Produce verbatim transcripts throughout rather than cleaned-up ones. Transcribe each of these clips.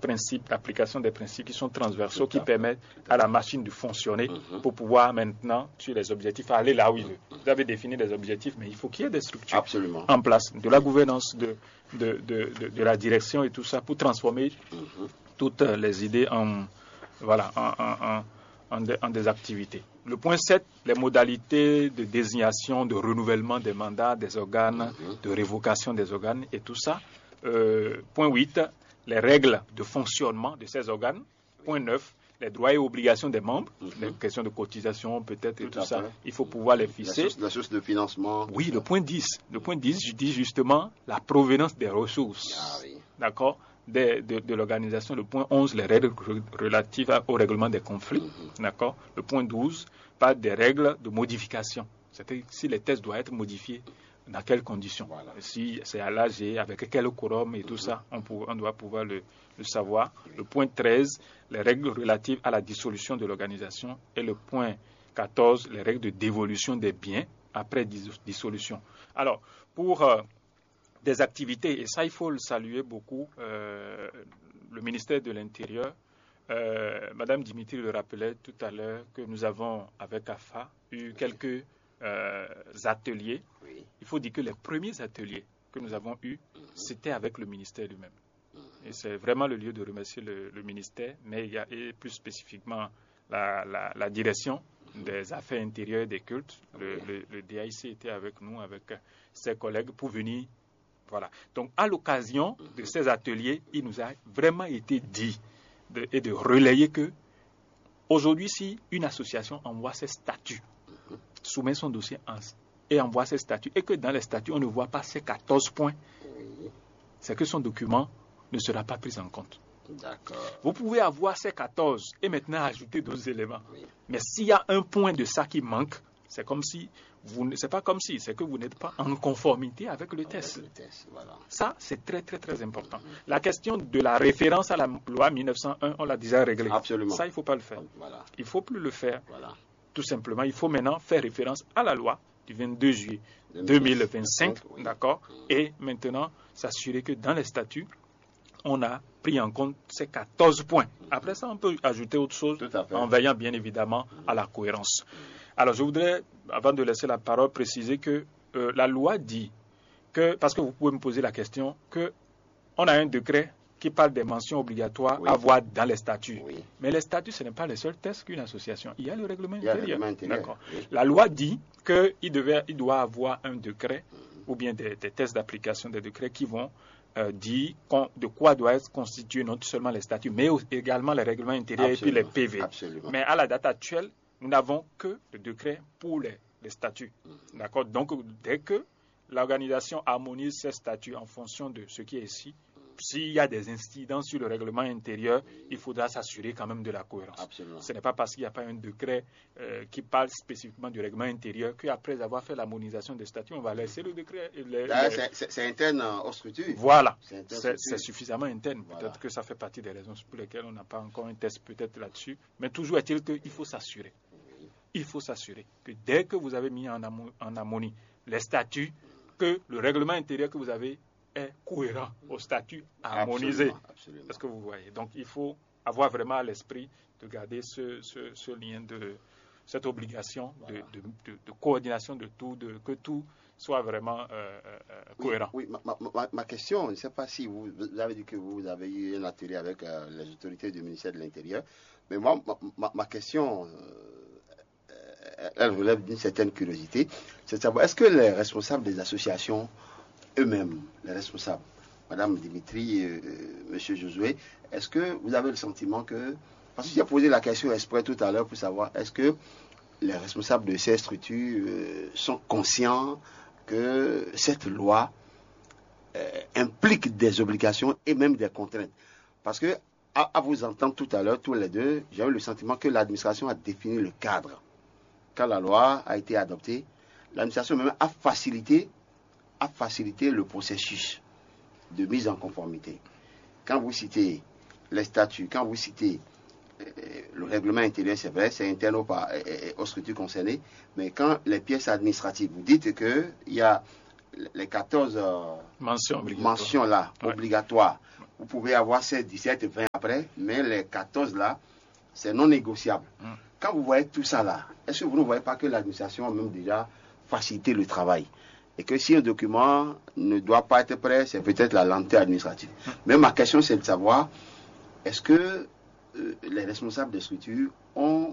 principes, l'application des principes qui sont transversaux, qui permettent à la machine de fonctionner mm-hmm. pour pouvoir maintenant, sur les objectifs, aller là où il veut. Vous avez défini des objectifs, mais il faut qu'il y ait des structures Absolument. en place, de la gouvernance, de, de, de, de, de la direction et tout ça, pour transformer mm-hmm. toutes les idées en, voilà, en, en, en, en, de, en des activités. Le point sept, les modalités de désignation, de renouvellement des mandats des organes, mm-hmm. de révocation des organes et tout ça. Euh, point huit, les règles de fonctionnement de ces organes. Point neuf, les droits et obligations des membres, mm-hmm. les questions de cotisation peut-être et tout, tout ça, fait. Il faut pouvoir les fixer. La source, la source de financement. Oui, le point dix. Le point dix, je dis justement la provenance des ressources. Ah, oui. D'accord de, de, de l'organisation. Le point onze, les règles relatives au règlement des conflits. Mm-hmm. D'accord. Le point douze, pas des règles de modification. C'est-à-dire si les tests doivent être modifiés, dans quelles conditions, voilà. Si c'est à l'A G, avec quel quorum et tout mm-hmm. ça, on, pour, on doit pouvoir le, le savoir. Oui. Le point treize, les règles relatives à la dissolution de l'organisation. Et le point quatorze, les règles de dévolution des biens après dissolution. Alors, pour euh, des activités, et ça il faut le saluer beaucoup, euh, le ministère de l'Intérieur, euh, Madame Dimitri le rappelait tout à l'heure que nous avons, avec A F A, eu quelques Euh, ateliers. Oui. Il faut dire que les premiers ateliers que nous avons eus, mm-hmm. c'était avec le ministère lui-même. Mm-hmm. Et c'est vraiment le lieu de remercier le, le ministère, mais il y a et plus spécifiquement la, la, la direction mm-hmm. des affaires intérieures et des cultes. Le, okay. le, le D I C était avec nous, avec ses collègues, pour venir. Voilà. Donc, à l'occasion mm-hmm. de ces ateliers, il nous a vraiment été dit de, et de relayer que aujourd'hui, si une association envoie ses statuts, soumet son dossier en, et envoie ses statuts, et que dans les statuts, on ne voit pas ces quatorze points, oui. c'est que son document ne sera pas pris en compte. D'accord. Vous pouvez avoir ces quatorze et maintenant ajouter d'autres éléments. Oui. Mais s'il y a un point de ça qui manque, c'est comme si, vous, c'est pas comme si, c'est que vous n'êtes pas en conformité avec le avec test. Le test voilà. Ça, c'est très, très, très important. Mm-hmm. La question de la référence à la loi mille neuf cent un, on l'a déjà réglée. Absolument. Ça, il ne faut pas le faire. Voilà. Il ne faut plus le faire. Voilà. Tout simplement, il faut maintenant faire référence à la loi du vingt-deux juillet deux mille vingt-cinq, oui. d'accord, et maintenant s'assurer que dans les statuts, on a pris en compte ces quatorze points. Après ça, on peut ajouter autre chose en veillant bien évidemment à la cohérence. Alors, je voudrais, avant de laisser la parole, préciser que euh, la loi dit que, parce que vous pouvez me poser la question, que on a un décret qui parle des mentions obligatoires oui. à voir dans les statuts. Oui. Mais les statuts, ce n'est pas les seuls tests qu'une association. Il y a le règlement Il y a intérieur. Le règlement intérieur. D'accord. Oui. La loi dit qu'il devait, il doit avoir un décret mm-hmm. ou bien des, des tests d'application des décrets qui vont euh, dire de quoi doivent être constitués non seulement les statuts, mais également les règlements intérieurs Absolument. Et puis les P V. Absolument. Mais à la date actuelle, nous n'avons que le décret pour les, les statuts. Mm-hmm. D'accord. Donc, dès que l'organisation harmonise ses statuts en fonction de ce qui est ici, s'il y a des incidents sur le règlement intérieur, il faudra s'assurer quand même de la cohérence. Absolument. Ce n'est pas parce qu'il n'y a pas un décret euh, qui parle spécifiquement du règlement intérieur qu'après avoir fait l'harmonisation des statuts, on va laisser le décret. Les, Là, les... C'est, c'est, c'est interne aux structures. Voilà, c'est, c'est, c'est suffisamment interne. Voilà. Peut-être que ça fait partie des raisons pour lesquelles on n'a pas encore un test peut-être là-dessus. Mais toujours est-il qu'il faut s'assurer. Il faut s'assurer que dès que vous avez mis en, amo- en harmonie les statuts, que le règlement intérieur que vous avez est cohérent au statut harmonisé. Absolument, absolument. Est-ce que vous voyez? Donc, il faut avoir vraiment à l'esprit de garder ce, ce, ce lien, de cette obligation voilà. de, de, de, de coordination de tout, de, que tout soit vraiment euh, euh, cohérent. Oui, oui ma, ma, ma question, je ne sais pas si vous, vous avez dit que vous avez eu un atelier avec euh, les autorités du ministère de l'Intérieur, mais moi, ma, ma, ma question, euh, elle relève d'une certaine curiosité, c'est de savoir, est-ce que les responsables des associations eux-mêmes, les responsables, Madame Dimitri, euh, Monsieur Josué, est-ce que vous avez le sentiment que, parce que j'ai posé la question exprès tout à l'heure pour savoir, est-ce que les responsables de ces structures euh, sont conscients que cette loi euh, implique des obligations et même des contraintes? Parce que, à, à vous entendre tout à l'heure, tous les deux, j'ai eu le sentiment que l'administration a défini le cadre. Quand la loi a été adoptée, l'administration même a facilité à faciliter le processus de mise en conformité. Quand vous citez les statuts, quand vous citez euh, le règlement intérieur, c'est vrai, c'est interne aux, euh, aux structures concernées, mais quand les pièces administratives, vous dites qu'il y a les quatorze euh, mentions, mentions là, ouais. obligatoires vous pouvez avoir seize, dix-sept, vingt après, mais les quatorze là, c'est non négociable. Mm. Quand vous voyez tout ça là, est-ce que vous ne voyez pas que l'administration a même déjà facilité le travail? Et que si un document ne doit pas être prêt, c'est peut-être la lenteur administrative. Mm. Mais ma question, c'est de savoir, est-ce que euh, les responsables des structures ont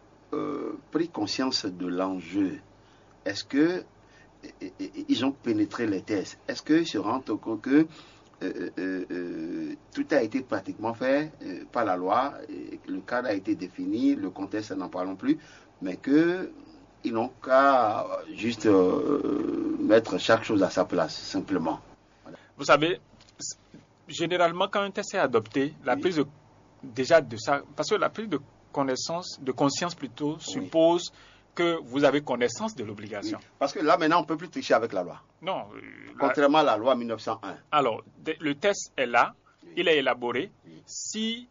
euh, pris conscience de l'enjeu? Est-ce que et, et, et, ils ont pénétré les tests? Est-ce qu'ils se rendent compte que euh, euh, euh, tout a été pratiquement fait euh, par la loi, et le cadre a été défini, le contexte, n'en parlons plus, mais qu'ils n'ont qu'à juste euh, mettre chaque chose à sa place, simplement. Voilà. Vous savez, généralement, quand un test est adopté, la oui. prise de, déjà de ça, parce que la prise de connaissance, de conscience plutôt, oui. suppose que vous avez connaissance de l'obligation. Oui, parce que là, maintenant, on ne peut plus tricher avec la loi. Non. Euh, Contrairement la... à la loi mille neuf cent un. Alors, le test est là, oui. il est élaboré. Oui. Si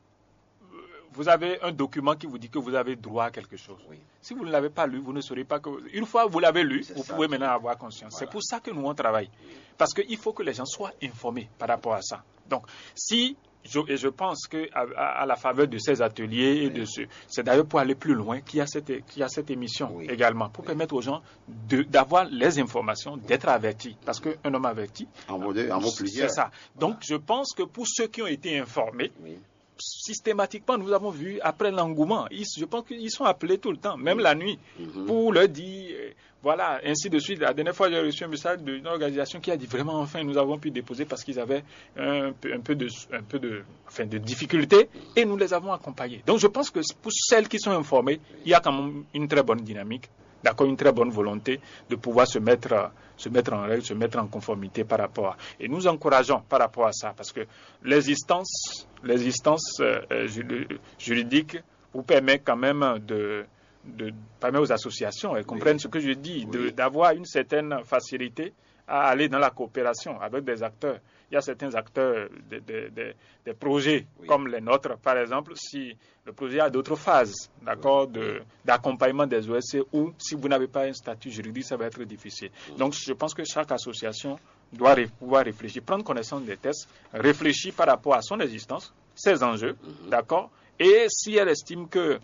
vous avez un document qui vous dit que vous avez droit à quelque chose, oui. si vous ne l'avez pas lu, vous ne saurez pas que... Une fois que vous l'avez lu, vous ça, pouvez maintenant avoir conscience. Voilà. C'est pour ça que nous, on travaille. Oui. Parce qu'il faut que les gens soient informés par rapport à ça. Donc, si... Je, et je pense qu'à à, à la faveur de ces ateliers et oui. de ce, c'est d'ailleurs pour aller plus loin qu'il y a cette, qu'il y a cette émission oui. également, pour oui. permettre aux gens de, d'avoir les informations, d'être avertis. Parce qu'un homme averti, en mot de, en mot plusieurs. C'est ça. Donc, voilà. je pense que pour ceux qui ont été informés, oui. systématiquement, nous avons vu, après l'engouement, ils, je pense qu'ils sont appelés tout le temps, même oui. la nuit, mm-hmm. pour leur dire, euh, voilà, ainsi de suite. La dernière fois, j'ai reçu un message d'une organisation qui a dit, vraiment, enfin, nous avons pu déposer parce qu'ils avaient un peu, un peu, de, un peu de, enfin, de difficultés et nous les avons accompagnés. Donc, je pense que pour celles qui sont informées, il y a quand même une très bonne dynamique, d'accord, une très bonne volonté de pouvoir se mettre, se mettre en règle, se mettre en conformité par rapport à... Et nous encourageons par rapport à ça, parce que l'existence, l'existence euh, juridique vous permet quand même de... de permet aux associations, elles comprennent oui. ce que je dis, de, oui. d'avoir une certaine facilité à aller dans la coopération avec des acteurs. Il y a certains acteurs des de, de, de projets oui. comme les nôtres, par exemple, si le projet a d'autres phases, d'accord, de, d'accompagnement des O S C, ou si vous n'avez pas un statut juridique, ça va être difficile. Oui. Donc, je pense que chaque association doit ré, pouvoir réfléchir, prendre connaissance des tests, réfléchir par rapport à son existence, ses enjeux, mm-hmm. d'accord, et si elle estime que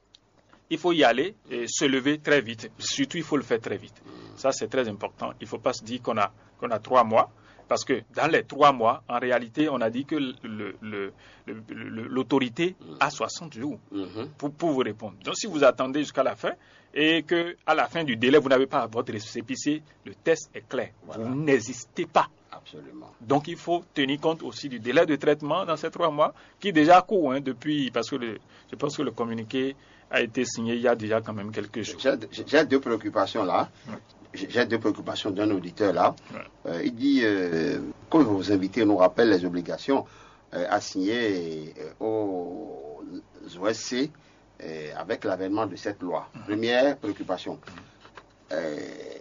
il faut y aller et se lever très vite. Surtout, il faut le faire très vite. Ça, c'est très important. Il ne faut pas se dire qu'on a, qu'on a trois mois. Parce que dans les trois mois, en réalité, on a dit que le, le, le, le, l'autorité a soixante jours pour, pour vous répondre. Donc, si vous attendez jusqu'à la fin et qu'à la fin du délai, vous n'avez pas votre récépissé, le test est clair. Voilà. Vous n'hésitez pas. Absolument. Donc, il faut tenir compte aussi du délai de traitement dans ces trois mois, qui déjà court hein, depuis, parce que le, je pense que le communiqué a été signé il y a déjà quand même quelques jours. J'ai, j'ai deux préoccupations là. Ouais. J'ai deux préoccupations d'un auditeur là. Ouais. Euh, il dit euh, que vos invités nous rappellent les obligations euh, assignées euh, aux O S C euh, avec l'avènement de cette loi. Mm-hmm. Première préoccupation. Mm-hmm. Euh,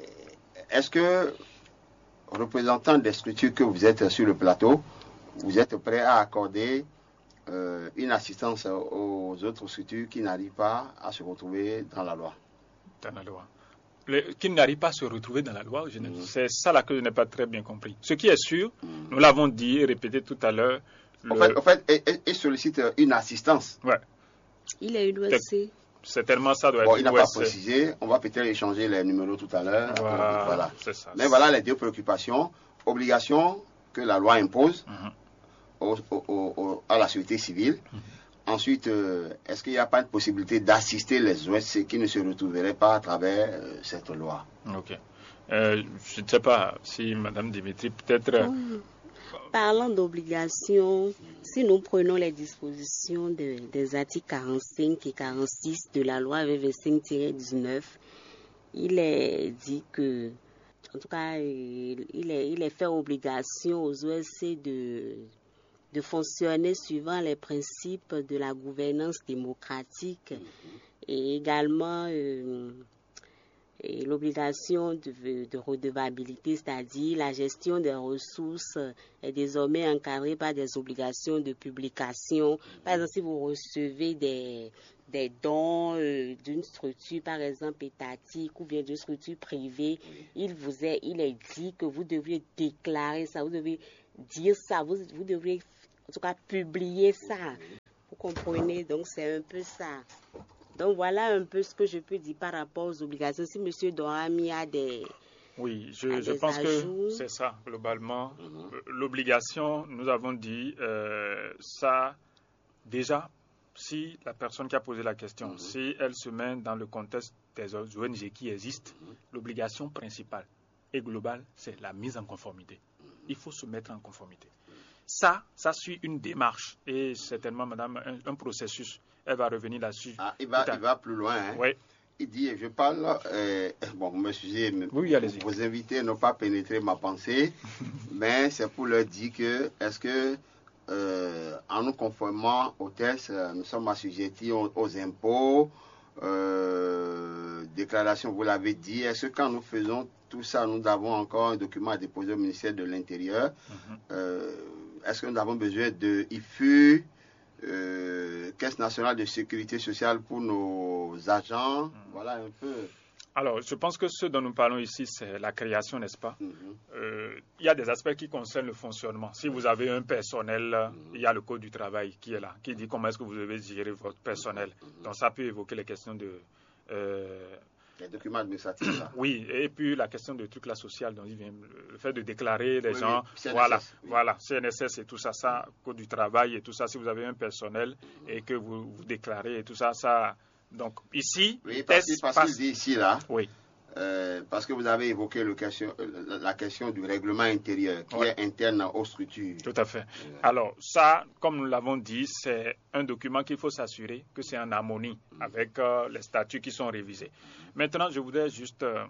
est-ce que, représentant des structures que vous êtes sur le plateau, vous êtes prêt à accorder euh, une assistance aux autres structures qui n'arrivent pas à se retrouver dans la loi? Dans la loi. Le, qui n'arrivent pas à se retrouver dans la loi, je mmh. c'est ça là que je n'ai pas très bien compris. Ce qui est sûr, mmh. nous l'avons dit et répété tout à l'heure. Le... En fait, en fait il sollicite une assistance. Ouais. Il a eu l'O S C. Certainement, ça doit bon, être. Il n'a pas précisé. On va peut-être échanger les numéros tout à l'heure. Voilà. voilà. C'est ça. Mais voilà les deux préoccupations. Obligation que la loi impose mmh. au, au, au, à la société civile. Mmh. Ensuite, euh, est-ce qu'il n'y a pas une possibilité d'assister les O S C qui ne se retrouveraient pas à travers euh, cette loi? Ok. Euh, je ne sais pas si Mme Dimitri, peut-être... Euh... Oui. Parlant d'obligation, si nous prenons les dispositions de, des articles quarante-cinq et quarante-six de la loi V vingt-cinq dix-neuf, il est dit que, en tout cas, il est, il est fait obligation aux O S C de... de fonctionner suivant les principes de la gouvernance démocratique mm-hmm. et également euh, et l'obligation de, de redevabilité, c'est-à-dire la gestion des ressources est désormais encadrée par des obligations de publication. Mm-hmm. Par exemple, si vous recevez des, des dons euh, d'une structure, par exemple étatique ou bien d'une structure privée, mm-hmm. il vous est, il est dit que vous devez déclarer ça, vous devez dire ça, vous, vous devez en tout cas publier ça. Vous comprenez? Donc c'est un peu ça. Donc voilà un peu ce que je peux dire par rapport aux obligations. Si M. Dorami a des... Oui, je, je pense ajouts. que c'est ça, globalement. Mm-hmm. L'obligation, nous avons dit, euh, ça, déjà, si la personne qui a posé la question, mm-hmm. si elle se met dans le contexte des O N G qui existent, mm-hmm. l'obligation principale et globale, c'est la mise en conformité. Mm-hmm. Il faut se mettre en conformité. Ça, ça suit une démarche et certainement, madame, un, un processus. Elle va revenir là-dessus. Ah, il, va, il va plus loin. Hein? Oui. Il dit, je parle, euh, bon, vous m'excusez, oui, vos invités n'ont pas pénétré ma pensée, mais c'est pour leur dire que, est-ce que, euh, en nous conformant aux tests, nous sommes assujettis aux, aux impôts, euh, déclaration, vous l'avez dit, est-ce que quand nous faisons tout ça, nous avons encore un document à déposer au ministère de l'Intérieur, mm-hmm. euh, est-ce que nous avons besoin de I F U, Euh, Caisse nationale de sécurité sociale pour nos agents, mmh. voilà un peu. Alors, je pense que ce dont nous parlons ici, c'est la création, n'est-ce pas? Mmh. euh, Il y a des aspects qui concernent le fonctionnement. Si vous avez un personnel, mmh. il y a le code du travail qui est là, qui dit comment est-ce que vous devez gérer votre personnel. Mmh. Donc, ça peut évoquer les questions de... Euh, les documents administratifs, là. Oui, et puis la question de trucs là social, donc il vient, le fait de déclarer les oui, gens, oui, voilà, oui. voilà, C N S S et tout ça, ça, code du travail et tout ça, si vous avez un personnel mm-hmm. et que vous, vous déclarez et tout ça, ça, donc ici, oui, parce qu'il passe... dit ici là, oui. Euh, parce que vous avez évoqué le question, la question du règlement intérieur qui ouais. est interne aux structures. Tout à fait. Ouais. Alors ça, comme nous l'avons dit, c'est un document qu'il faut s'assurer que c'est en harmonie mmh. avec euh, les statuts qui sont révisés. Mmh. Maintenant, je voudrais juste euh,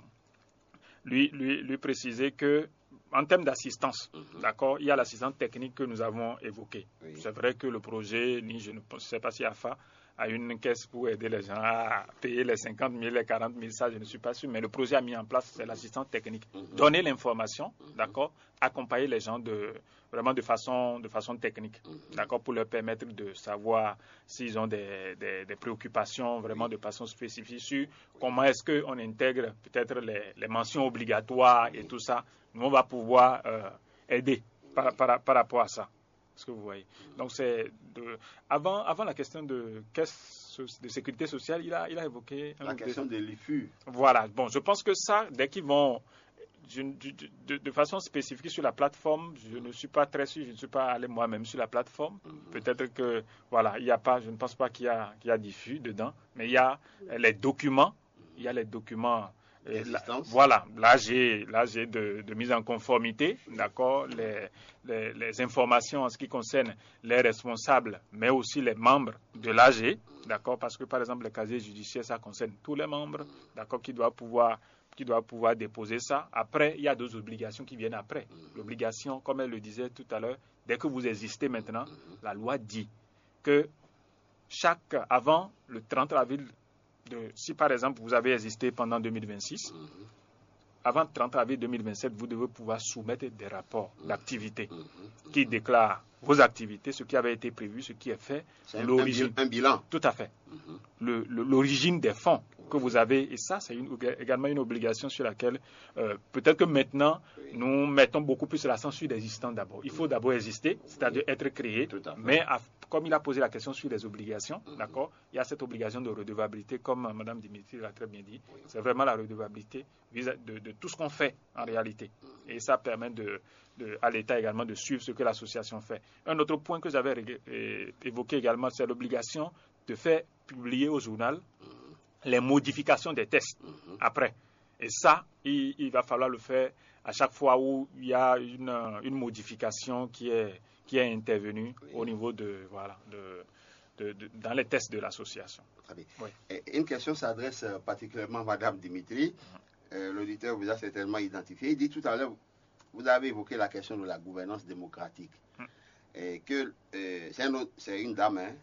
lui, lui, lui préciser que en termes d'assistance, mmh. d'accord, il y a l'assistance technique que nous avons évoquée. Oui. C'est vrai que le projet, ni je ne sais pas si A F A à une caisse pour aider les gens à payer les cinquante mille, les quarante mille, ça je ne suis pas sûr, mais le projet a mis en place, c'est l'assistance technique. Mm-hmm. Donner l'information, mm-hmm. d'accord, accompagner les gens de, vraiment de façon, de façon technique, mm-hmm. d'accord, pour leur permettre de savoir s'ils ont des, des, des préoccupations vraiment de façon spécifique sur comment est-ce qu'on intègre peut-être les, les mentions obligatoires et tout ça. Nous, on va pouvoir euh, aider par, par, par rapport à ça. Ce que vous voyez. Donc c'est de, avant, avant la question de caisse de sécurité sociale, il a, il a évoqué la question de l'I F U. Voilà. Bon, je pense que ça, dès qu'ils vont je, de, de, de façon spécifique sur la plateforme, je ne suis pas très sûr, je ne suis pas allé moi-même sur la plateforme. Mm-hmm. Peut-être que voilà, il y a pas, je ne pense pas qu'il y a, qu'il y a d'I F U dedans, mais il y a les documents, il y a les documents. La, voilà, là j'ai, là j'ai de, de mise en conformité, d'accord, les, les, les informations en ce qui concerne les responsables, mais aussi les membres de l'A G, d'accord, parce que par exemple le casier judiciaire, ça concerne tous les membres, d'accord, qui doivent pouvoir, qui doivent pouvoir déposer ça. Après, il y a d'autres obligations qui viennent après. L'obligation, comme elle le disait tout à l'heure, dès que vous existez maintenant, la loi dit que chaque, avant le trente avril, De, si par exemple vous avez existé pendant deux mille vingt-six, mm-hmm. avant le trente avril deux mille vingt-sept, vous devez pouvoir soumettre des rapports mm-hmm. d'activité mm-hmm. qui déclarent vos activités, ce qui avait été prévu, ce qui est fait, c'est l'origine. Un, un bilan. Tout à fait. Mm-hmm. Le, le, l'origine des fonds que vous avez, et ça c'est une, également une obligation sur laquelle euh, peut-être que maintenant oui. nous mettons beaucoup plus l'accent sur l'existant d'abord. Il faut oui. d'abord exister, c'est-à-dire oui. être créé, mais à, comme il a posé la question sur les obligations, mm-hmm. d'accord, il y a cette obligation de redevabilité, comme Mme Dimitri l'a très bien dit, oui. c'est vraiment la redevabilité de, de, de tout ce qu'on fait en réalité. Mm-hmm. Et ça permet de, de, à l'État également de suivre ce que l'association fait. Un autre point que j'avais ré, évoqué également, c'est l'obligation de faire publier au journal mm-hmm. les modifications des tests mm-hmm. après. Et ça, il, il va falloir le faire à chaque fois où il y a une, une modification qui est, qui est intervenue oui. au niveau de, voilà, de, de, de, dans les tests de l'association. Très bien. Oui. Et une question s'adresse particulièrement à Mme Dimitri. Mm-hmm. Euh, l'auditeur vous a certainement identifié. Il dit tout à l'heure, vous avez évoqué la question de la gouvernance démocratique. Mm-hmm. Et que euh, c'est, un autre, c'est une dame, hein,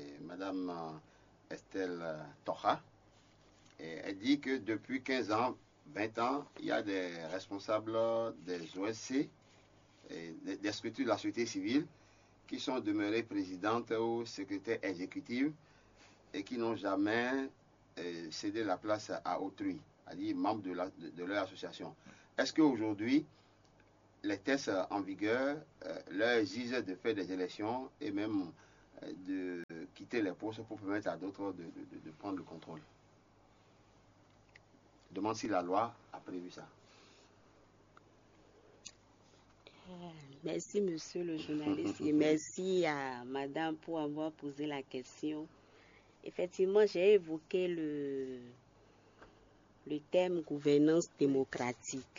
Mme euh, Estelle euh, Tocha. Et elle dit que depuis quinze ans, vingt ans, il y a des responsables des O S C, et des structures de la société civile, qui sont demeurées présidentes ou secrétaires exécutives et qui n'ont jamais euh, cédé la place à autrui, c'est-à-dire membres de, la, de, de leur association. Est-ce qu'aujourd'hui, les tests en vigueur euh, leur exigent de faire des élections et même euh, de quitter les postes pour permettre à d'autres de, de, de prendre le contrôle. Je demande si la loi a prévu ça. Merci, monsieur le journaliste, et merci à madame pour avoir posé la question. Effectivement, j'ai évoqué le, le thème gouvernance démocratique.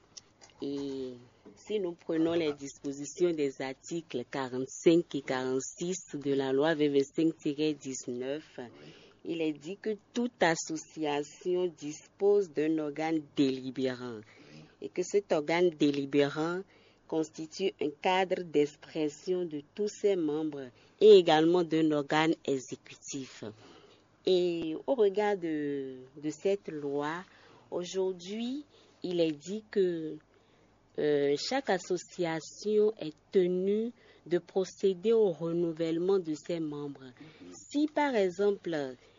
Et si nous prenons les dispositions des articles quarante-cinq et quarante-six de la loi V V cinq tiret dix-neuf, il est dit que toute association dispose d'un organe délibérant et que cet organe délibérant constitue un cadre d'expression de tous ses membres et également d'un organe exécutif. Et au regard de, de cette loi, aujourd'hui, il est dit que euh, chaque association est tenue de procéder au renouvellement de ses membres. Si par exemple,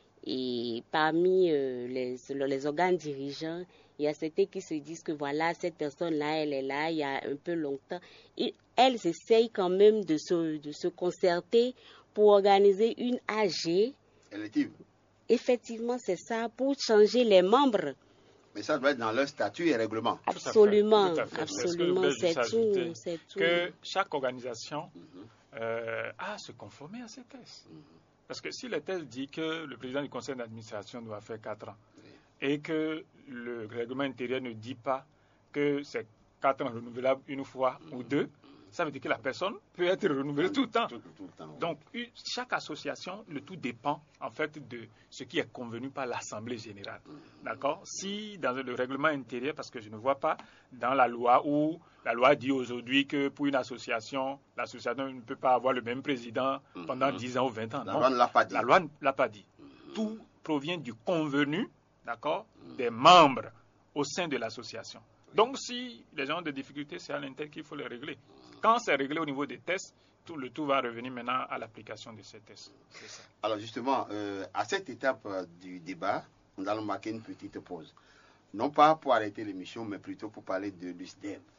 et parmi euh, les, les organes dirigeants, il y a certains qui se disent que voilà, cette personne-là, elle est là, il y a un peu longtemps. Et elles essayent quand même de se, de se concerter pour organiser une A G. Élective. Effectivement, c'est ça, pour changer les membres. Mais ça doit être dans leur statut et règlement. Absolument, tout à fait. absolument, c'est tout, c'est tout. Que chaque organisation mm-hmm. euh, a à se conformer à ces tests. Mm-hmm. Parce que si le test dit que le président du conseil d'administration doit faire quatre ans, et que le règlement intérieur ne dit pas que c'est quatre ans renouvelables une fois mmh. ou deux, ça veut dire que la personne peut être renouvelée tout le temps. Tout, tout le temps oui. Donc, chaque association, le tout dépend en fait de ce qui est convenu par l'Assemblée générale. Mmh. D'accord ? Si dans le règlement intérieur, parce que je ne vois pas dans la loi où la loi dit aujourd'hui que pour une association, l'association ne peut pas avoir le même président mmh. pendant dix ans ou vingt ans. La non, loi ne l'a pas dit. La loi ne l'a pas dit. Mmh. Tout provient du convenu, d'accord, mmh. des membres au sein de l'association. Donc, si les gens ont des difficultés, c'est à l'intérieur qu'il faut les régler. Quand c'est réglé au niveau des tests, tout, le tout va revenir maintenant à l'application de ces tests. C'est ça. Alors, justement, euh, à cette étape euh, du débat, nous allons marquer une petite pause. Non pas pour arrêter l'émission, mais plutôt pour parler de l'U S D E V.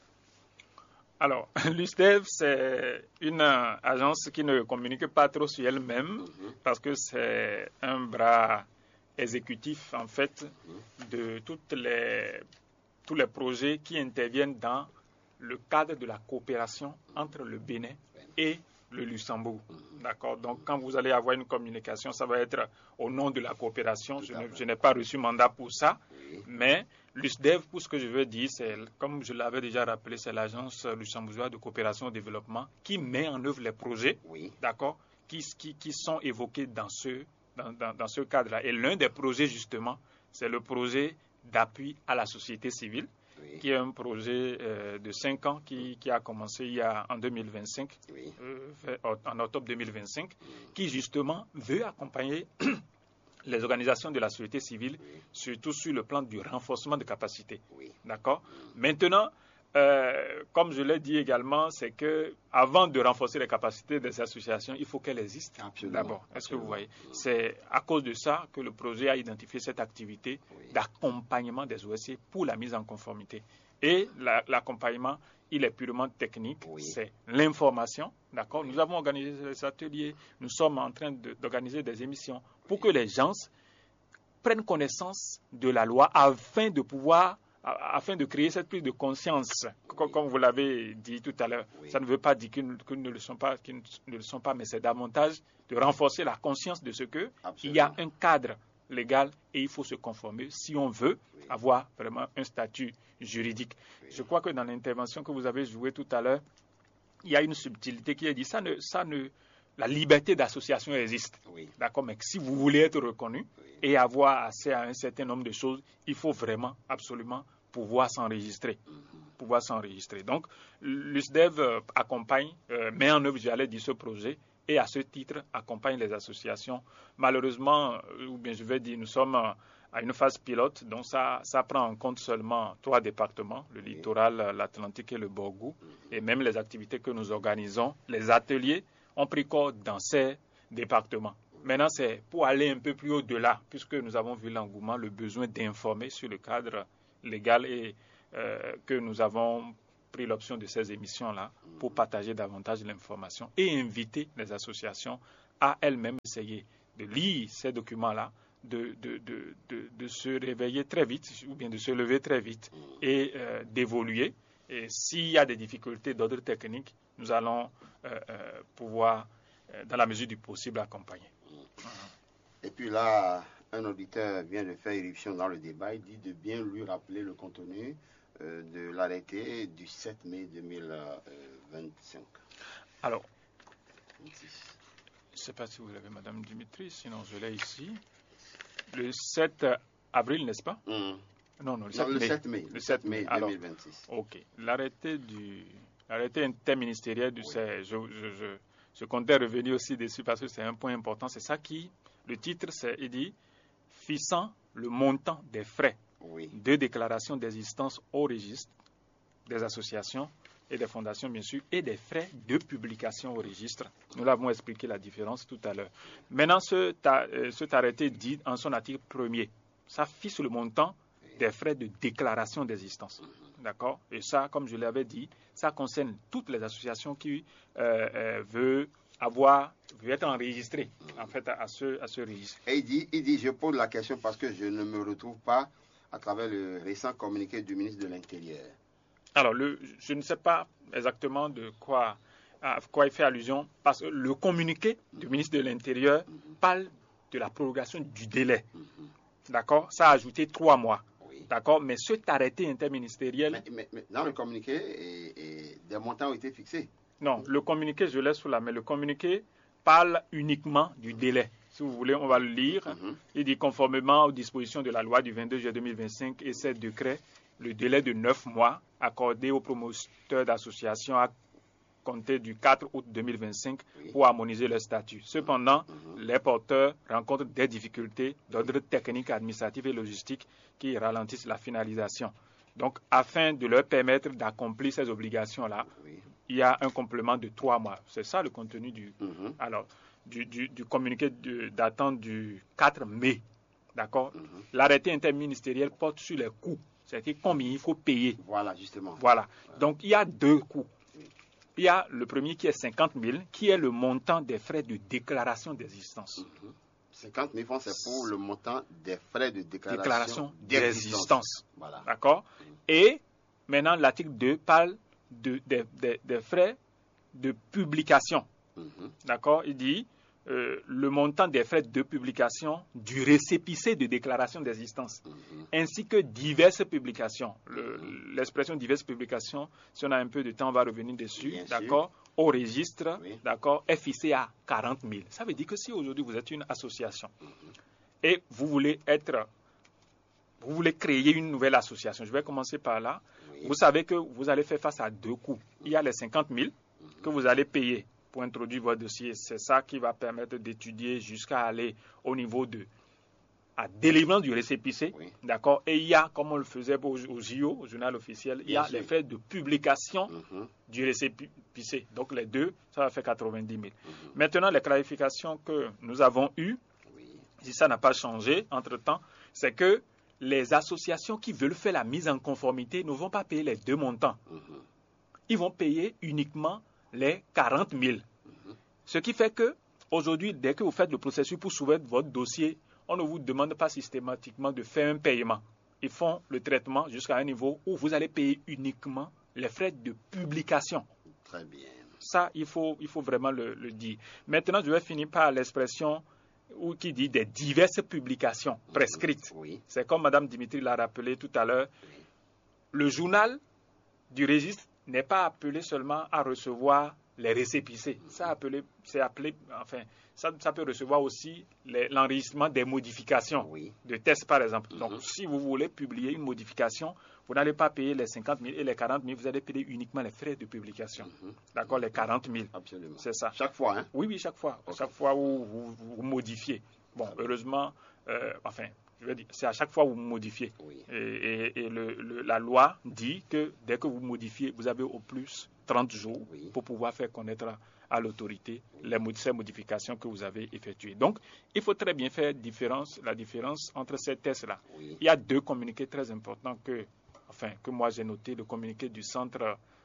Alors, l'U S D E V, c'est une euh, agence qui ne communique pas trop sur elle-même, mm-hmm. parce que c'est un bras exécutif, en fait, mm-hmm. de toutes les, tous les projets qui interviennent dans le cadre de la coopération entre le Bénin et le Luxembourg. Mm-hmm. D'accord ? Donc, quand vous allez avoir une communication, ça va être au nom de la coopération. Je, ne, je n'ai pas reçu mandat pour ça, oui. mais l'U S D E V, pour ce que je veux dire, c'est, comme je l'avais déjà rappelé, c'est l'agence luxembourgeoise de coopération au développement qui met en œuvre les projets, oui. d'accord, qui, qui, qui sont évoqués dans ce, dans, dans, dans ce cadre-là. Et l'un des projets, justement, c'est le projet d'appui à la société civile, oui. qui est un projet euh, de cinq ans qui, qui a commencé il y a, en deux mille vingt-cinq, oui. euh, en octobre deux mille vingt-cinq, oui. qui justement veut accompagner les organisations de la société civile, oui. surtout sur le plan du renforcement de capacités. Oui. D'accord ? Oui. Maintenant, euh, comme je l'ai dit également, c'est que avant de renforcer les capacités des associations, il faut qu'elles existent Absolument. d'abord. Est-ce Absolument. que vous voyez ? Oui. C'est à cause de ça que le projet a identifié cette activité oui. d'accompagnement des O S C pour la mise en conformité. Et la, l'accompagnement, il est purement technique, oui. c'est l'information, d'accord ? Oui. Nous avons organisé des ateliers, nous sommes en train de, d'organiser des émissions pour oui. que les gens prennent connaissance de la loi afin de pouvoir, afin de créer cette prise de conscience. Oui. Comme vous l'avez dit tout à l'heure, oui. ça ne veut pas dire qu'ils, qu'ils ne le sont pas, qu'ils ne le sont pas, mais c'est davantage de renforcer la conscience de ce que il y a un cadre légal et il faut se conformer si on veut oui. avoir vraiment un statut juridique. Oui. Je crois que dans l'intervention que vous avez jouée tout à l'heure, il y a une subtilité qui est dit ça ne, ça ne, la liberté d'association existe. Oui. D'accord, mais si vous voulez être reconnu oui. et avoir accès à un certain nombre de choses, il faut vraiment, absolument pouvoir s'enregistrer. Mm-hmm. Pouvoir s'enregistrer. Donc, l'U S D E V accompagne, euh, met en œuvre, j'allais dire, ce projet. Et à ce titre, accompagne les associations. Malheureusement, ou bien je vais dire, nous sommes à une phase pilote, donc ça, ça prend en compte seulement trois départements, le littoral, l'Atlantique et le Borgou. Et même les activités que nous organisons, les ateliers, ont pris corps dans ces départements. Maintenant, c'est pour aller un peu plus au-delà, puisque nous avons vu l'engouement, le besoin d'informer sur le cadre légal et euh, que nous avons pris l'option de ces émissions-là pour partager davantage l'information et inviter les associations à elles-mêmes essayer de lire ces documents-là, de, de, de, de, de se réveiller très vite ou bien de se lever très vite et euh, d'évoluer. Et s'il y a des difficultés d'ordre technique, nous allons euh, euh, pouvoir, euh, dans la mesure du possible, accompagner. Et puis là, un auditeur vient de faire irruption dans le débat. Il dit de bien lui rappeler le contenu euh, de l'arrêté du sept mai deux mille vingt-cinq. Alors, vingt-six. je ne sais pas si vous l'avez, Madame Dimitri, sinon je l'ai ici. Le sept avril, n'est-ce pas? Mmh. Non, non, le Non, sept le mai. sept mai. Le sept mai. Alors, deux mille vingt-six. ok. L'arrêté du, l'arrêté interministériel du, oui. je, je, je, je comptais revenir aussi dessus parce que c'est un point important. C'est ça qui, le titre, c'est, il dit, fixant le montant des frais oui. de déclaration d'existence au registre des associations et des fondations, bien sûr, et des frais de publication au registre. Nous l'avons expliqué la différence tout à l'heure. Maintenant, ce, euh, cet arrêté dit en son article premier, ça fixe le montant des frais de déclaration d'existence. D'accord? Et ça, comme je l'avais dit, ça concerne toutes les associations qui euh, euh, veulent avoir, veulent être enregistrées, en fait, à, à, ce, à ce registre. Et il dit, il dit, je pose la question parce que je ne me retrouve pas à travers le récent communiqué du ministre de l'Intérieur. Alors, le, je ne sais pas exactement de quoi, à quoi il fait allusion, parce que le communiqué du ministre de l'Intérieur mm-hmm. parle de la prorogation du délai. Mm-hmm. D'accord? Ça a ajouté trois mois. Oui. D'accord? Mais cet arrêté interministériel... Mais, mais, mais dans le communiqué, et, et des montants ont été fixés. Non, le communiqué, je laisse sous la main. Le communiqué parle uniquement du délai. Si vous voulez, on va le lire. Mm-hmm. Il dit conformément aux dispositions de la loi du vingt-deux juillet deux mille vingt-cinq et ses décrets, le délai de neuf mois accordé aux promoteurs d'associations à compter du quatre août deux mille vingt-cinq oui. pour harmoniser leur statut. Cependant, mm-hmm. les porteurs rencontrent des difficultés d'ordre technique, administratif et logistique qui ralentissent la finalisation. Donc, afin de leur permettre d'accomplir ces obligations-là, oui. il y a un complément de trois mois. C'est ça le contenu du, mm-hmm. alors, du, du, du communiqué de, datant du quatre mai. D'accord? Mm-hmm. L'arrêté interministériel porte sur les coûts. C'est-à-dire combien il faut payer. Voilà, justement. Voilà. Donc, il y a deux coûts. Il y a le premier qui est cinquante mille, qui est le montant des frais de déclaration d'existence. Mm-hmm. cinquante mille francs, c'est pour le montant des frais de déclaration, déclaration d'existence. Voilà. D'accord? Mm-hmm. Et maintenant, l'article deux parle de, de, de, de frais de publication. Mm-hmm. D'accord? Il dit euh, le montant des frais de publication du récépissé de déclaration d'existence, mm-hmm. ainsi que diverses publications. Le, mm-hmm. L'expression diverses publications, si on a un peu de temps, on va revenir dessus. Bien d'accord? Sûr. Au registre, oui. d'accord, est fixé à quarante mille. Ça veut dire que si aujourd'hui vous êtes une association mm-hmm. et vous voulez être, vous voulez créer une nouvelle association, je vais commencer par là. Oui. Vous savez que vous allez faire face à deux coûts. Mm-hmm. Il y a les cinquante mille mm-hmm. que vous allez payer pour introduire votre dossier. C'est ça qui va permettre d'étudier jusqu'à aller au niveau de à délivrance du récépissé, oui. d'accord. Et il y a, comme on le faisait au, au J O, au journal officiel, Bien il y a sûr. les frais de publication mm-hmm. du récépissé. Donc les deux, ça va faire quatre-vingt-dix mille. Mm-hmm. Maintenant, les clarifications que nous avons eues, oui. si ça n'a pas changé entre-temps, c'est que les associations qui veulent faire la mise en conformité ne vont pas payer les deux montants. Mm-hmm. Ils vont payer uniquement les quarante mille. Mm-hmm. Ce qui fait que, aujourd'hui, dès que vous faites le processus pour soumettre votre dossier, on ne vous demande pas systématiquement de faire un paiement. Ils font le traitement jusqu'à un niveau où vous allez payer uniquement les frais de publication. Très bien. Ça, il faut, il faut vraiment le, le dire. Maintenant, je vais finir par l'expression où, qui dit des diverses publications prescrites. Oui. C'est comme Mme Dimitri l'a rappelé tout à l'heure. Oui. Le journal du registre n'est pas appelé seulement à recevoir les récépissés. Mm-hmm. Ça appelé, c'est appelé, enfin, ça, ça peut recevoir aussi les, l'enregistrement des modifications oui. de tests, par exemple. Mm-hmm. Donc, si vous voulez publier une modification, vous n'allez pas payer les cinquante mille et les quarante mille, vous allez payer uniquement les frais de publication. Mm-hmm. D'accord, les quarante mille. Absolument. C'est ça. Chaque fois, hein? Oui, oui, chaque fois. Okay. Chaque fois où vous, vous, vous modifiez. Bon, ah, heureusement, euh, enfin, je veux dire, c'est à chaque fois où vous modifiez. Oui. Et, et, et le, le, la loi dit que dès que vous modifiez, vous avez au plus trente jours oui. pour pouvoir faire connaître à, à l'autorité oui. les, ces modifications que vous avez effectuées. Donc, il faut très bien faire différence, la différence entre ces tests-là. Oui. Il y a deux communiqués très importants que, enfin, que moi j'ai notés. Le communiqué du centre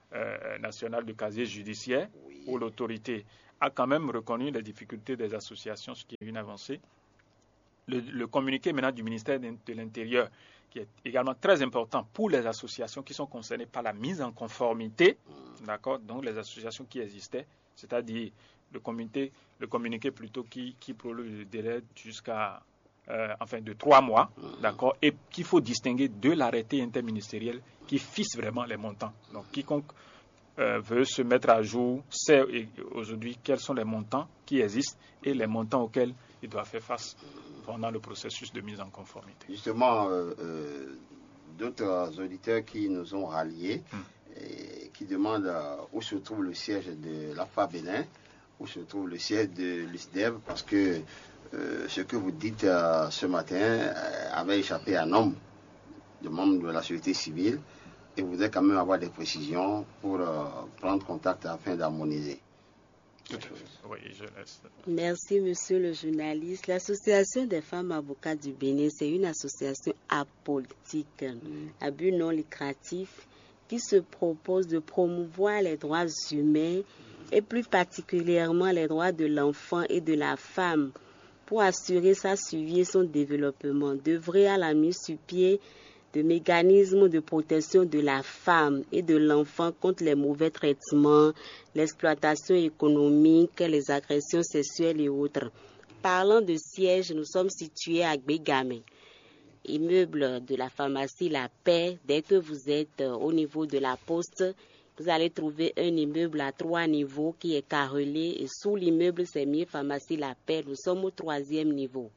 euh, national du casier judiciaire, Oui. où l'autorité a quand même reconnu les difficultés des associations, ce qui est une avancée. Le, le communiqué maintenant du ministère de, de l'Intérieur, qui est également très important pour les associations qui sont concernées par la mise en conformité, d'accord, donc les associations qui existaient, c'est-à-dire le communiqué, le communiqué plutôt qui, qui prolonge le délai jusqu'à, euh, enfin, de trois mois, d'accord, et qu'il faut distinguer de l'arrêté interministériel qui fixe vraiment les montants. Donc, quiconque euh, veut se mettre à jour sait aujourd'hui quels sont les montants qui existent et les montants auxquels il doit faire face pendant le processus de mise en conformité. Justement, euh, euh, d'autres auditeurs qui nous ont ralliés, hum. et qui demandent euh, où se trouve le siège de l'A F A Bénin, où se trouve le siège de l'U S D E B, parce que euh, ce que vous dites euh, ce matin euh, avait échappé à un nombre de membres de la société civile, et vous voudrez quand même avoir des précisions pour euh, prendre contact afin d'harmoniser. Tout à fait. Oui, je laisse. Merci, monsieur le journaliste. L'Association des femmes avocates du Bénin, c'est une association apolitique, mmh. à but non lucratif, qui se propose de promouvoir les droits humains et plus particulièrement les droits de l'enfant et de la femme pour assurer sa suivi et son développement, d'œuvrer à la mise sur pied de mécanismes de protection de la femme et de l'enfant contre les mauvais traitements, l'exploitation économique, les agressions sexuelles et autres. Parlant de siège, nous sommes situés à Bégamé, immeuble de la pharmacie La Paix. Dès que vous êtes au niveau de la poste, vous allez trouver un immeuble à trois niveaux qui est carrelé et sous l'immeuble, c'est mis pharmacie La Paix. Nous sommes au troisième niveau.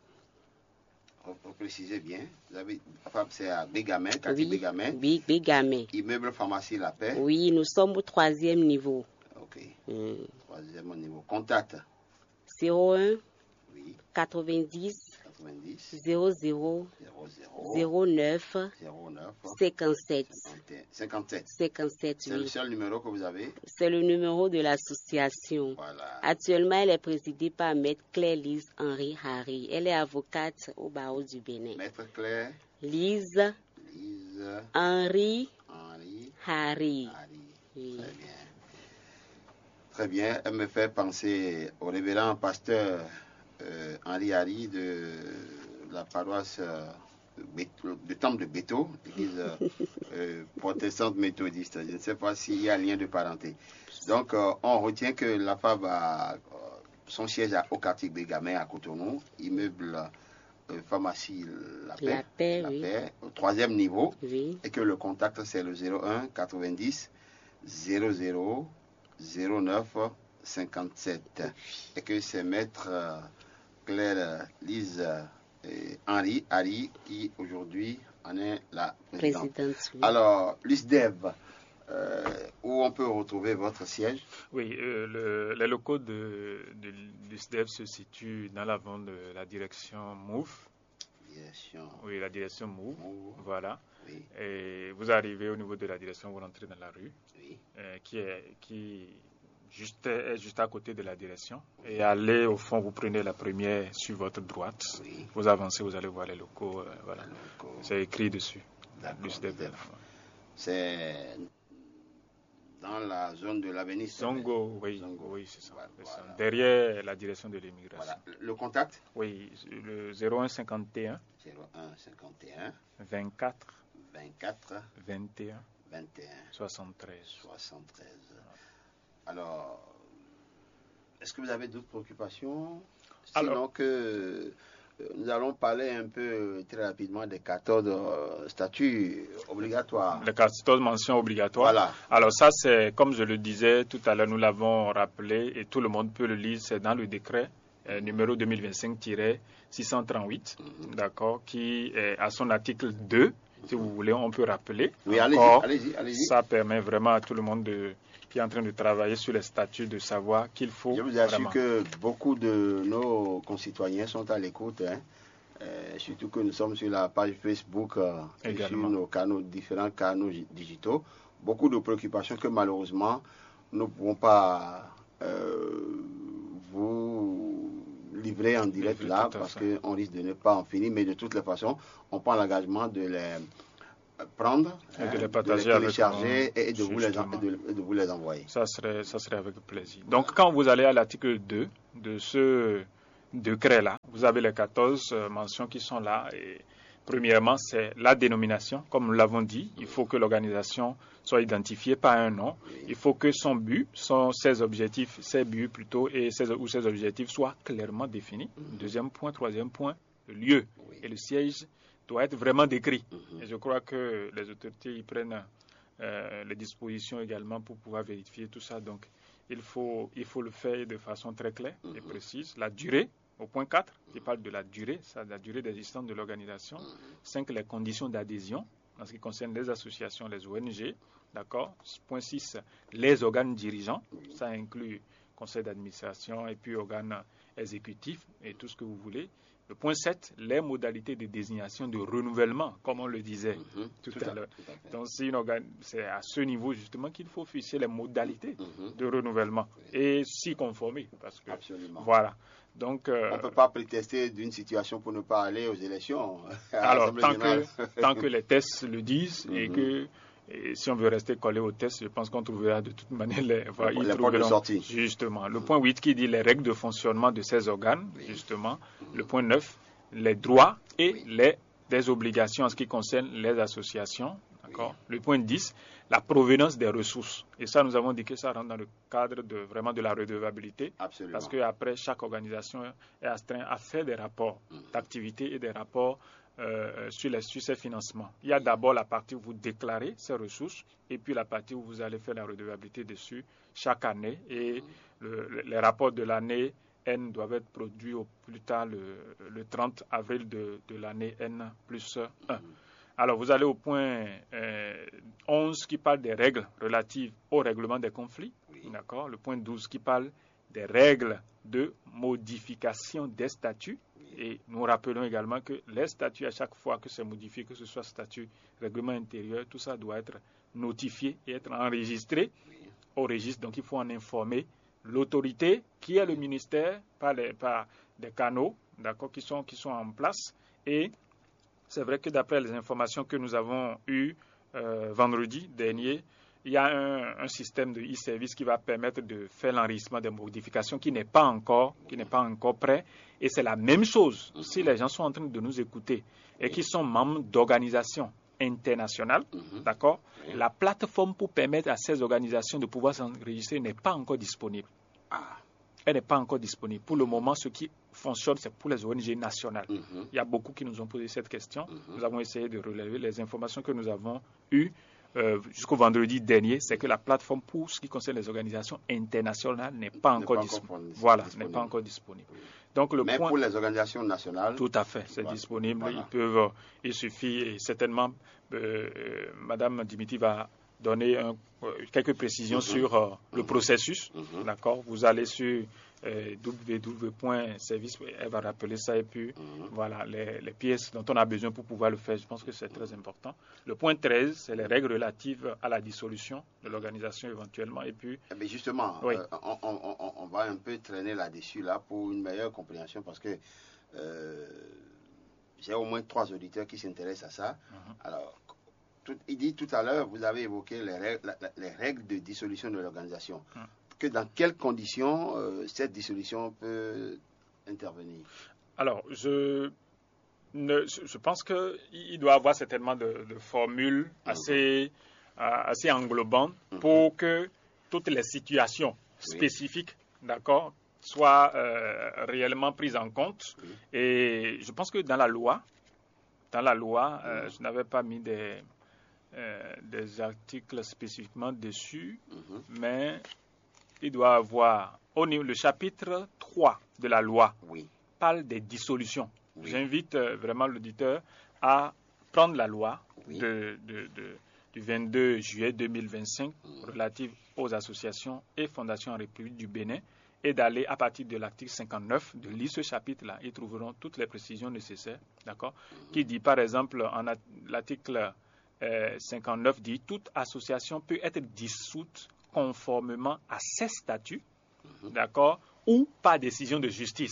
Vous précisez bien, vous avez, enfin, c'est à Bégamé, quartier oui, Bégamé. Oui, Bégamé. Immeuble pharmacie La Paix. Oui, nous sommes au troisième niveau. Ok. Mm. Troisième niveau. Contact. zéro un Oui. quatre-vingt-dix quatre-vingt-dix zéro zéro zéro neuf cinquante-sept. cinquante-sept. cinquante-sept, C'est oui. le seul numéro que vous avez? C'est le numéro de l'association. Voilà. Actuellement, elle est présidée par Maître Claire Lise Henri Harry. Elle est avocate au barreau du Bénin. Maître Claire Lise, Lise Henri Henri Harry. Harry. Oui. Très bien. Très bien. Elle me fait penser au révérend pasteur euh, Henri Harry de la paroisse euh, de Temple de Béto, l'église euh, protestante méthodiste. Je ne sais pas s'il y a un lien de parenté. Donc, euh, on retient que la F A B a euh, son siège à, au quartier Bégamé à Cotonou, immeuble euh, pharmacie La Paix, La Paix, la oui. Paix au troisième niveau, Oui. et que le contact c'est le zéro un quatre-vingt-dix zéro zéro zéro neuf cinquante-sept, et que c'est maître euh, Claire Lise et Henri Harry qui aujourd'hui en est la présidente. Présidente, oui. Alors, l'U S D E B, euh, où on peut retrouver votre siège? Oui, euh, le, les locaux de, de l'U S D E B se situent dans l'avant de la direction MOVE. Direction. Oui, la direction MOVE. Move. Voilà. Oui. Et vous arrivez au niveau de la direction, vous rentrez dans la rue, Oui. euh, qui est qui juste, est juste à côté de la direction. Et allez au fond, vous prenez la première sur votre droite. Oui. Vous avancez, vous allez voir les locaux. Euh, voilà. Locaux. C'est écrit dessus. D'accord. l'U S D E B. C'est dans la zone de l'avenue Zongo, oui, Zongo. oui, c'est ça. Voilà, c'est ça. voilà. Derrière la direction de l'immigration. Voilà. Le contact? Oui, le zéro un cinquante et un zéro un cinquante et un vingt-quatre vingt-quatre vingt et un vingt et un soixante-treize. soixante-treize. Alors, est-ce que vous avez d'autres préoccupations? Sinon Alors, que euh, nous allons parler un peu très rapidement des quatorze euh, statuts obligatoires. les quatorze mentions obligatoires. Voilà. Alors ça, c'est, comme je le disais tout à l'heure, nous l'avons rappelé et tout le monde peut le lire, c'est dans le décret euh, numéro deux mille vingt-cinq tiret six cent trente-huit, mm-hmm. d'accord, qui est à son article deux, si vous voulez, on peut rappeler. Oui, encore, allez-y, allez-y, allez-y. Ça permet vraiment à tout le monde de, qui est en train de travailler sur les statuts de savoir qu'il faut. Je vous assure vraiment... que beaucoup de nos concitoyens sont à l'écoute, hein. Euh, surtout que nous sommes sur la page Facebook euh, et sur nos canaux, différents canaux digitaux. Beaucoup de préoccupations que malheureusement nous ne pouvons pas euh, vous livrer en direct là parce qu'on risque de ne pas en finir. Mais de toutes les façons, on prend l'engagement de les prendre, et de hein, les partager de les avec télécharger et, de vous les, justement. et de, de vous les envoyer. Ça serait, ça serait avec plaisir. Donc, quand vous allez à l'article deux de ce décret-là, vous avez les quatorze mentions qui sont là. Et premièrement, c'est la dénomination. Comme nous l'avons dit, il faut que l'organisation soit identifiée par un nom. Il faut que son but, son, ses objectifs, ses buts plutôt, et ses, ou ses objectifs soient clairement définis. Deuxième point, troisième point, le lieu et le siège doit être vraiment décrit. Et je crois que les autorités y prennent euh, les dispositions également pour pouvoir vérifier tout ça. Donc, il faut, il faut le faire de façon très claire et précise. La durée, au point quatre, qui parle de la durée, ça, la durée d'existence de l'organisation. cinq, les conditions d'adhésion, en ce qui concerne les associations, les O N G. D'accord. Point six, les organes dirigeants. Ça inclut conseil d'administration et puis organes exécutifs et tout ce que vous voulez. Le point sept, les modalités de désignation, de renouvellement, comme on le disait mmh, tout, tout à, à l'heure. Donc, c'est, c'est à ce niveau, justement, qu'il faut fixer les modalités mmh. de renouvellement oui. et s'y conformer. Parce que, absolument. Voilà. Donc, euh, on ne peut pas prétester d'une situation pour ne pas aller aux élections. Alors, tant que, tant que les tests le disent mmh. et que et si on veut rester collé au test, je pense qu'on trouvera de toute manière les, enfin, les points de sortie. Justement. Le point huit qui dit les règles de fonctionnement de ces organes, oui. justement. Mm-hmm. Le point neuf, les droits et oui. les des obligations en ce qui concerne les associations. D'accord. Oui. Le point dix, la provenance des ressources. Et ça, nous avons dit que ça rentre dans le cadre de vraiment de la redevabilité. Absolument. Parce qu'après, chaque organisation est astreinte à faire des rapports mm-hmm. d'activité et des rapports Euh, sur, les, sur ces financements. Il y a d'abord la partie où vous déclarez ces ressources et puis la partie où vous allez faire la redevabilité dessus chaque année. Et le, le, les rapports de l'année N doivent être produits au plus tard le, le trente avril de, de l'année N plus un. Alors, vous allez au point euh, onze qui parle des règles relatives au règlement des conflits. D'accord. Le point douze qui parle des règles de modification des statuts. Et nous rappelons également que les statuts, à chaque fois que c'est modifié, que ce soit statut, règlement intérieur, tout ça doit être notifié et être enregistré au registre. Donc, il faut en informer l'autorité, qui est le ministère, par, les, par des canaux, d'accord, qui sont, qui sont en place. Et c'est vrai que d'après les informations que nous avons eues euh, vendredi dernier, il y a un, un système de e-service qui va permettre de faire l'enregistrement des modifications qui n'est pas encore, qui n'est pas encore prêt. Et c'est la même chose si les gens sont en train de nous écouter et qui sont membres d'organisations internationales, mm-hmm. d'accord. La plateforme pour permettre à ces organisations de pouvoir s'enregistrer n'est pas encore disponible. Ah. Elle n'est pas encore disponible. Pour le moment, ce qui fonctionne, c'est pour les O N G nationales. Mm-hmm. Il y a beaucoup qui nous ont posé cette question. Mm-hmm. Nous avons essayé de relever les informations que nous avons eues. Euh, jusqu'au vendredi dernier, c'est que la plateforme pour ce qui concerne les organisations internationales n'est pas encore, pas dispo- encore voilà, disponible. N'est pas encore disponible. Donc, le Mais point, pour les organisations nationales, tout à fait, c'est voilà. disponible. Voilà. Ils peuvent, il suffit, et certainement, euh, euh, Madame Dimitri va donner un, euh, quelques précisions mm-hmm. sur euh, le mm-hmm. processus. Mm-hmm. D'accord. Vous allez sur euh, w w w point service, elle va rappeler ça et puis mm-hmm. voilà les, les pièces dont on a besoin pour pouvoir le faire. Je pense que c'est très important. Le point treize, c'est les règles relatives à la dissolution de l'organisation éventuellement. Et puis, mais justement, oui. euh, on, on, on, on va un peu traîner là-dessus là pour une meilleure compréhension parce que euh, j'ai au moins trois auditeurs qui s'intéressent à ça. Mm-hmm. Alors, tout, il dit tout à l'heure, vous avez évoqué les règles, la, la, les règles de dissolution de l'organisation. Mm. Que dans quelles conditions euh, cette dissolution peut intervenir? Alors, je, ne, je pense qu'il doit y avoir certainement de, de formules assez, mm-hmm. euh, assez englobantes mm-hmm. pour que toutes les situations oui. spécifiques, d'accord, soient euh, réellement prises en compte. Oui. Et je pense que dans la loi, dans la loi, euh, mm-hmm. je n'avais pas mis des, euh, des articles spécifiquement dessus, mm-hmm. mais il doit avoir, au niveau, le chapitre trois de la loi oui. parle des dissolutions. Oui. J'invite euh, vraiment l'auditeur à prendre la loi oui. de, de, de, du vingt-deux juillet deux mille vingt-cinq mmh. relative aux associations et fondations en République du Bénin et d'aller à partir de l'article cinquante-neuf, de lire ce chapitre-là. Ils trouveront toutes les précisions nécessaires, d'accord, mmh. qui dit par exemple, en a, l'article euh, cinquante-neuf dit « Toute association peut être dissoute conformément à ses statuts, mm-hmm. d'accord, ou par décision de justice, par exemple. »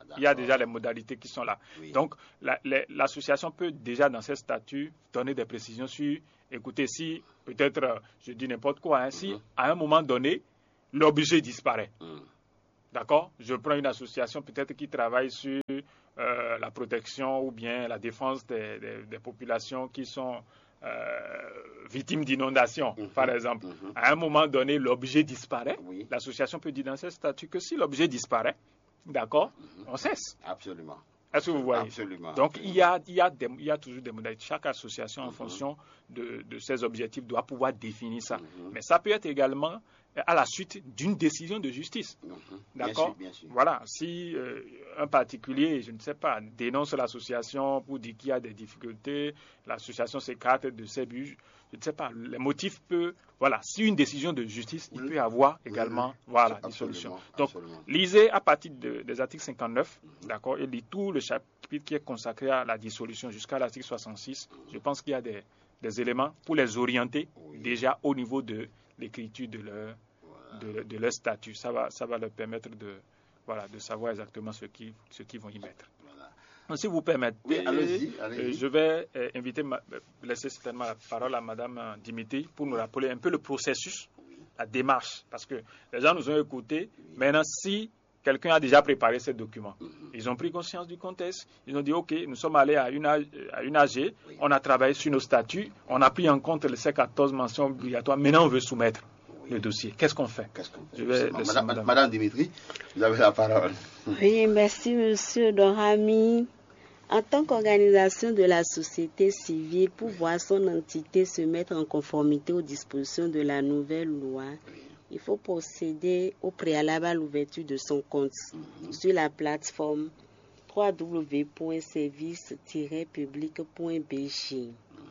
Il y a déjà les modalités qui sont là. Oui. Donc, la, les, l'association peut déjà, dans ses statuts, donner des précisions sur, écoutez, si, peut-être, je dis n'importe quoi, hein, si, Mhm. à un moment donné, l'objet disparaît. Mhm. D'accord? Je prends une association peut-être qui travaille sur euh, la protection ou bien la défense des, des, des populations qui sont euh, victimes d'inondations, Mhm. par exemple. Mhm. À un moment donné, l'objet disparaît. Oui. L'association peut dire dans ses statuts que si l'objet disparaît, d'accord, Mhm. on cesse. Absolument. Est-ce que vous voyez? Absolument. Donc, absolument. il y a, il y a des- il y a toujours des modalités. Chaque association, en Mhm. fonction de, de ses objectifs, doit pouvoir définir ça. Mhm. Mais ça peut être également euh, à la suite d'une décision de justice. Mhm. Bien D'accord? sûr, bien sûr. Voilà. Si euh, un particulier, je ne sais pas, dénonce l'association pour dire qu'il y a des difficultés, l'association s'écarte de ses buts, je ne sais pas, les motifs peuvent. Voilà. Si une décision de justice, il Oui. peut y avoir Oui, également, oui. voilà, Absolument, des solutions. Donc, absolument. lisez à partir de- des articles cinquante-neuf, d'accord, et lisez tout le chapitre qui est consacré à la dissolution jusqu'à l'article soixante-six. Je pense qu'il y a des, des éléments pour les orienter Oui. déjà au niveau de l'écriture de leur, Voilà. de, de leur statut. Ça va, ça va leur permettre de, voilà, de savoir exactement ce qu'ils ce qu'ils vont y mettre. Voilà. Donc, si vous permettez, Oui, allez-y, euh, allez-y. je vais euh, inviter, ma, euh, laisser certainement la parole à Madame euh, Dimitri pour nous rappeler un peu le processus, la démarche, parce que les gens nous ont écoutés. Maintenant, si quelqu'un a déjà préparé ces documents, Mhm. ils ont pris conscience du contexte, ils ont dit, OK, nous sommes allés à une, A- à une A G, Oui. on a travaillé sur nos statuts, on a pris en compte les C quatorze mentions obligatoires, maintenant on veut soumettre Oui. le dossier. Qu'est-ce qu'on fait? Qu'est-ce qu'on fait? Je vais Justement. laisser Madame, Madame. Madame Dimitri, vous avez la parole. Oui, merci Monsieur Dorami. En tant qu'organisation de la société civile, pour voir son entité se mettre en conformité aux dispositions de la nouvelle loi, il faut procéder au préalable à l'ouverture de son compte sur la plateforme w w w point service tiret public point b g.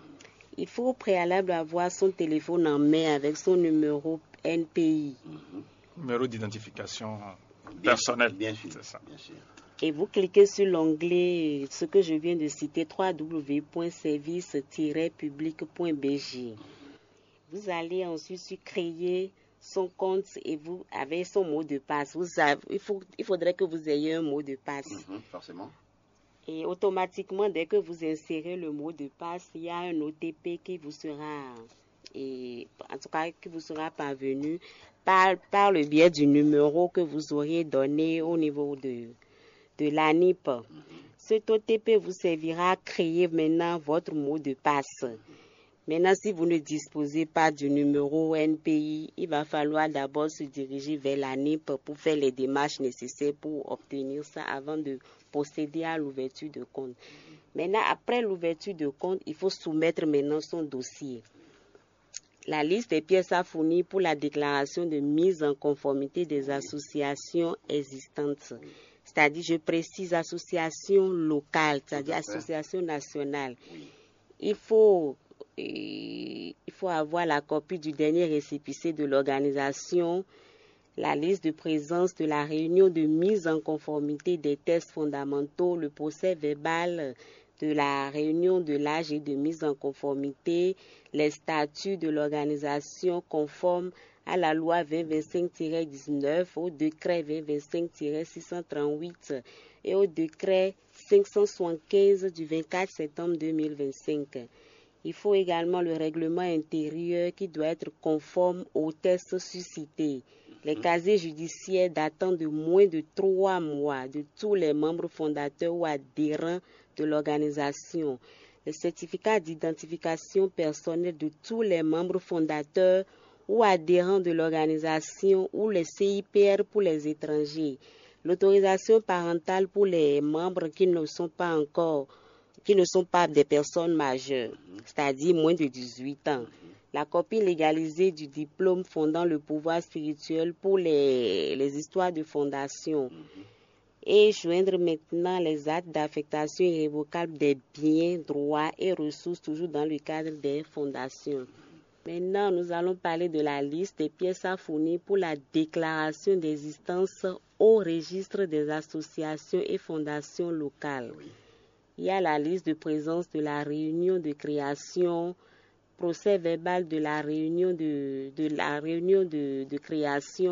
Il faut au préalable avoir son téléphone en main avec son numéro N P I. Numéro d'identification Bien personnelle. sûr, bien sûr, C'est ça. bien sûr. Et vous cliquez sur l'onglet, ce que je viens de citer, w w w point service tiret public point b g. Vous allez ensuite sur créer son compte et vous avez son mot de passe. Vous avez, il, faut, il faudrait que vous ayez un mot de passe. Mhm, forcément. Et automatiquement, dès que vous insérez le mot de passe, il y a un O T P qui vous sera, et, en tout cas, qui vous sera parvenu par, par le biais du numéro que vous auriez donné au niveau de, de l'A N I P. Cet O T P vous servira à créer maintenant votre mot de passe. Maintenant, si vous ne disposez pas du numéro N P I, il va falloir d'abord se diriger vers l'A N I P pour faire les démarches nécessaires pour obtenir ça avant de procéder à l'ouverture de compte. Maintenant, après l'ouverture de compte, il faut soumettre maintenant son dossier. La liste des pièces à fournir pour la déclaration de mise en conformité des associations existantes. C'est-à-dire, je précise, association locale, c'est-à-dire Tout à fait. association nationale. Oui. Il faut, euh, il faut avoir la copie du dernier récépissé de l'organisation, la liste de présence de la réunion de mise en conformité des tests fondamentaux, le procès verbal de la réunion de l'âge et de mise en conformité, les statuts de l'organisation conformes à la loi vingt vingt-cinq tiret dix-neuf, au décret vingt vingt-cinq tiret six cent trente-huit et au décret cinq cent soixante-quinze du vingt-quatre septembre deux mille vingt-cinq. Il faut également le règlement intérieur qui doit être conforme aux tests suscités. Les casiers judiciaires datant de moins de trois mois de tous les membres fondateurs ou adhérents de l'organisation. Le certificat d'identification personnelle de tous les membres fondateurs ou adhérents de l'organisation ou les C I P R pour les étrangers. L'autorisation parentale pour les membres qui ne sont pas encore, qui ne sont pas des personnes majeures, c'est-à-dire moins de dix-huit ans. La copie légalisée du diplôme fondant le pouvoir spirituel pour les, les histoires de fondation. Et joindre maintenant les actes d'affectation irrévocable des biens, droits et ressources toujours dans le cadre des fondations. Maintenant, nous allons parler de la liste des pièces à fournir pour la déclaration d'existence au registre des associations et fondations locales. Il y a la liste de présence de la réunion de création, procès verbal de la réunion de, de, la réunion de, de création,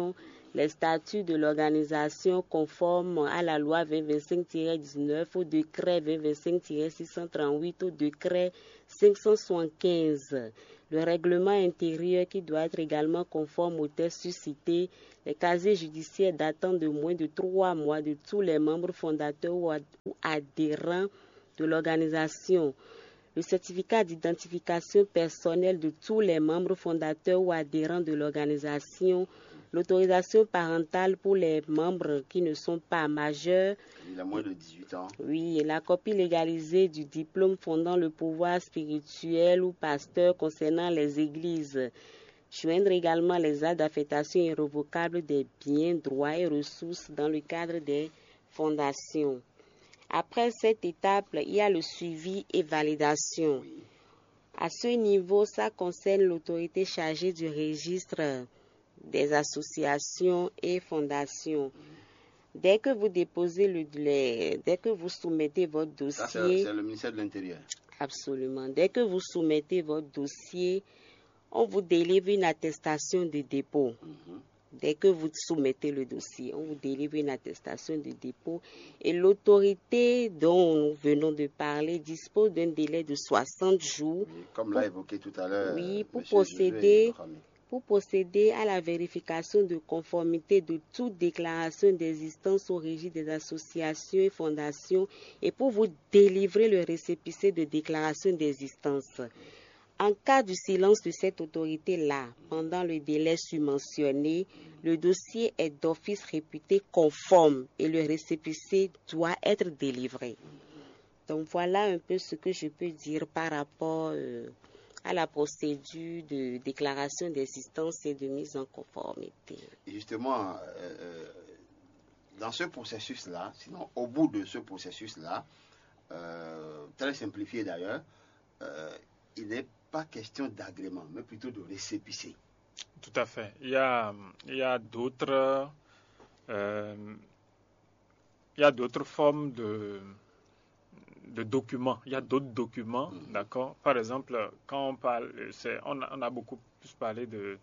les statuts de l'organisation conformes à la loi vingt vingt-cinq tiret dix-neuf, au décret vingt vingt-cinq tiret six cent trente-huit, au décret cinq cent soixante-quinze. Le règlement intérieur qui doit être également conforme aux tests suscités, les casiers judiciaires datant de moins de trois mois de tous les membres fondateurs ou adhérents de l'organisation, le certificat d'identification personnelle de tous les membres fondateurs ou adhérents de l'organisation, l'autorisation parentale pour les membres qui ne sont pas majeurs. Il a moins de dix-huit ans. Oui, la copie légalisée du diplôme fondant le pouvoir spirituel ou pasteur concernant les églises. Joindre également les actes d'affectation irrévocable des biens, droits et ressources dans le cadre des fondations. Après cette étape, il y a le suivi et validation. À ce niveau, ça concerne l'autorité chargée du registre des associations et fondations. Dès que vous déposez le, les, dès que vous soumettez votre dossier, ça, c'est, c'est le ministère de l'Intérieur. Absolument. Dès que vous soumettez votre dossier, on vous délivre une attestation de dépôt. Mm-hmm. Dès que vous soumettez le dossier, on vous délivre une attestation de dépôt et l'autorité dont nous venons de parler dispose d'un délai de soixante jours. Oui, comme l'a évoqué tout à l'heure. Oui, pour procéder, pour procéder à la vérification de conformité de toute déclaration d'existence au régime des associations et fondations et pour vous délivrer le récépissé de déclaration d'existence. En cas du silence de cette autorité-là, pendant le délai submentionné, le dossier est d'office réputé conforme et le récépissé doit être délivré. Donc voilà un peu ce que je peux dire par rapport euh, à la procédure de déclaration d'existence et de mise en conformité. Et justement, euh, dans ce processus-là, sinon au bout de ce processus-là, euh, très simplifié d'ailleurs, euh, il n'est pas question d'agrément, mais plutôt de récépissé. Tout à fait. Il y a, il y a d'autres, euh, il y a d'autres formes de, de documents. Il y a d'autres documents, mmh. d'accord. Par exemple, quand on parle, c'est, on, a, on a beaucoup plus parlé de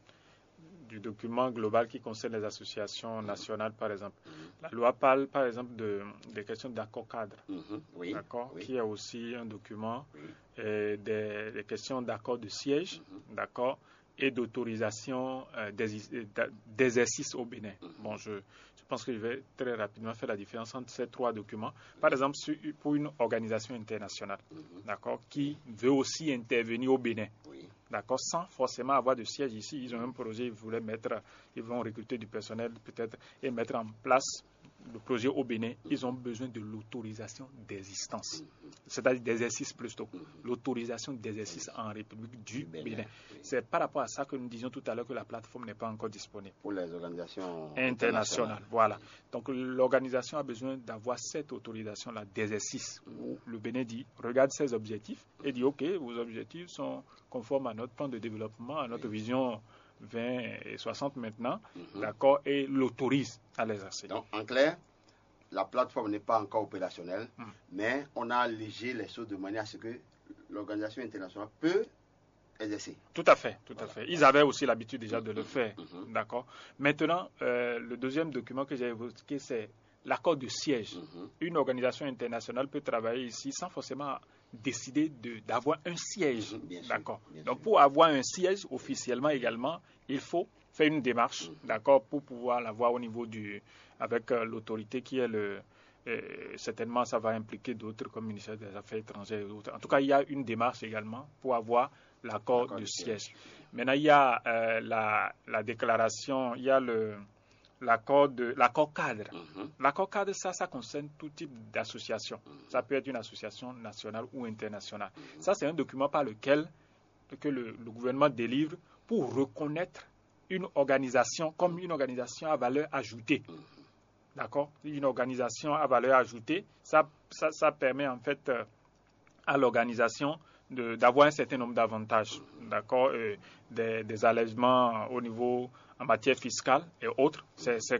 du document global qui concerne les associations nationales, par exemple. Mm-hmm. La loi parle, par exemple, de, des questions d'accord cadre, mm-hmm. oui, d'accord, oui. qui est aussi un document, oui. et des, des questions d'accord de siège, mm-hmm. d'accord, et d'autorisation euh, d'exercice au Bénin. Mm-hmm. Bon, je, je pense que je vais très rapidement faire la différence entre ces trois documents. Par exemple, pour une organisation internationale, mm-hmm. d'accord, qui veut aussi intervenir au Bénin. Oui. D'accord, sans forcément avoir de siège ici. Ils ont un projet, ils voulaient mettre, ils vont recruter du personnel peut-être et mettre en place le projet au Bénin. Ils ont besoin de l'autorisation d'existence, c'est-à-dire d'exercice plutôt, l'autorisation d'exercice en République du Bénin. C'est par rapport à ça que nous disions tout à l'heure que la plateforme n'est pas encore disponible. Pour les organisations internationales. internationales. Voilà. Donc l'organisation a besoin d'avoir cette autorisation-là d'exercice où le Bénin dit, regarde ses objectifs et dit, ok, vos objectifs sont conformes à notre plan de développement, à notre oui. vision vingt et soixante maintenant, mm-hmm. d'accord, et l'autorise à l'exercer. Donc, en clair, la plateforme n'est pas encore opérationnelle, mm. mais on a allégé les choses de manière à ce que l'organisation internationale peut exercer. Tout à fait, tout voilà. à fait. Ils avaient aussi l'habitude déjà de le faire, mm-hmm. d'accord. Maintenant, euh, le deuxième document que j'ai évoqué, c'est l'accord de siège. Mm-hmm. Une organisation internationale peut travailler ici sans forcément décider de, d'avoir un siège. Bien d'accord. Sûr, Donc, sûr. Pour avoir un siège officiellement également, il faut faire une démarche, mm-hmm. d'accord, pour pouvoir l'avoir au niveau du, avec euh, l'autorité qui est le, euh, certainement ça va impliquer d'autres comme le ministère des Affaires étrangères et d'autres. En tout cas, il y a une démarche également pour avoir l'accord, l'accord de siège. siège. Maintenant, il y a euh, la, la déclaration, il y a le L'accord, de, l'accord cadre. Mm-hmm. L'accord cadre, ça, ça concerne tout type d'association. Mm-hmm. Ça peut être une association nationale ou internationale. Mm-hmm. Ça, c'est un document par lequel que le, le gouvernement délivre pour reconnaître une organisation comme une organisation à valeur ajoutée. Mm-hmm. D'accord? Une organisation à valeur ajoutée, ça, ça, ça permet en fait euh, à l'organisation de, d'avoir un certain nombre d'avantages. Mm-hmm. D'accord? Et des, des allègements au niveau en matière fiscale et autres. C'est, c'est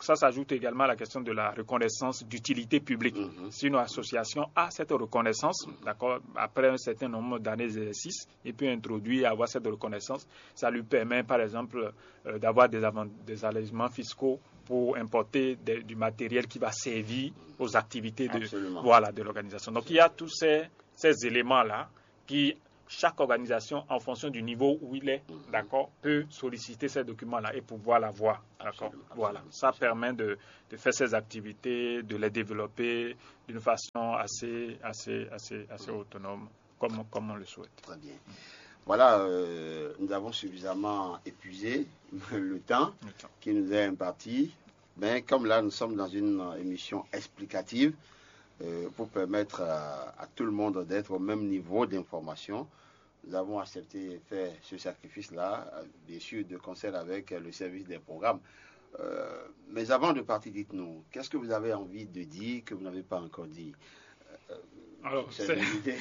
ça s'ajoute également à la question de la reconnaissance d'utilité publique. Mm-hmm. Si une association a cette reconnaissance, d'accord, après un certain nombre d'années d'exercice, il peut introduire, avoir cette reconnaissance. Ça lui permet, par exemple, euh, d'avoir des, des allégements fiscaux pour importer de, du matériel qui va servir aux activités de, voilà, de l'organisation. Donc, il y a tous ces, ces éléments-là qui... Chaque organisation, en fonction du niveau où il est, mm-hmm. d'accord, peut solliciter ces documents-là et pouvoir l'avoir, d'accord. Voilà, ça absolument. permet de, de faire ces activités, de les développer d'une façon assez, assez, assez, assez mm-hmm. autonome, comme, comme on le souhaite. Très bien. Voilà, euh, nous avons suffisamment épuisé le temps, le temps qui nous est imparti. Mais comme là, nous sommes dans une émission explicative, euh, pour permettre à, à tout le monde d'être au même niveau d'information, nous avons accepté de faire ce sacrifice-là, bien sûr, de concert avec le service des programmes. Euh, mais avant de partir, dites-nous, qu'est-ce que vous avez envie de dire que vous n'avez pas encore dit? euh, Alors, c'est,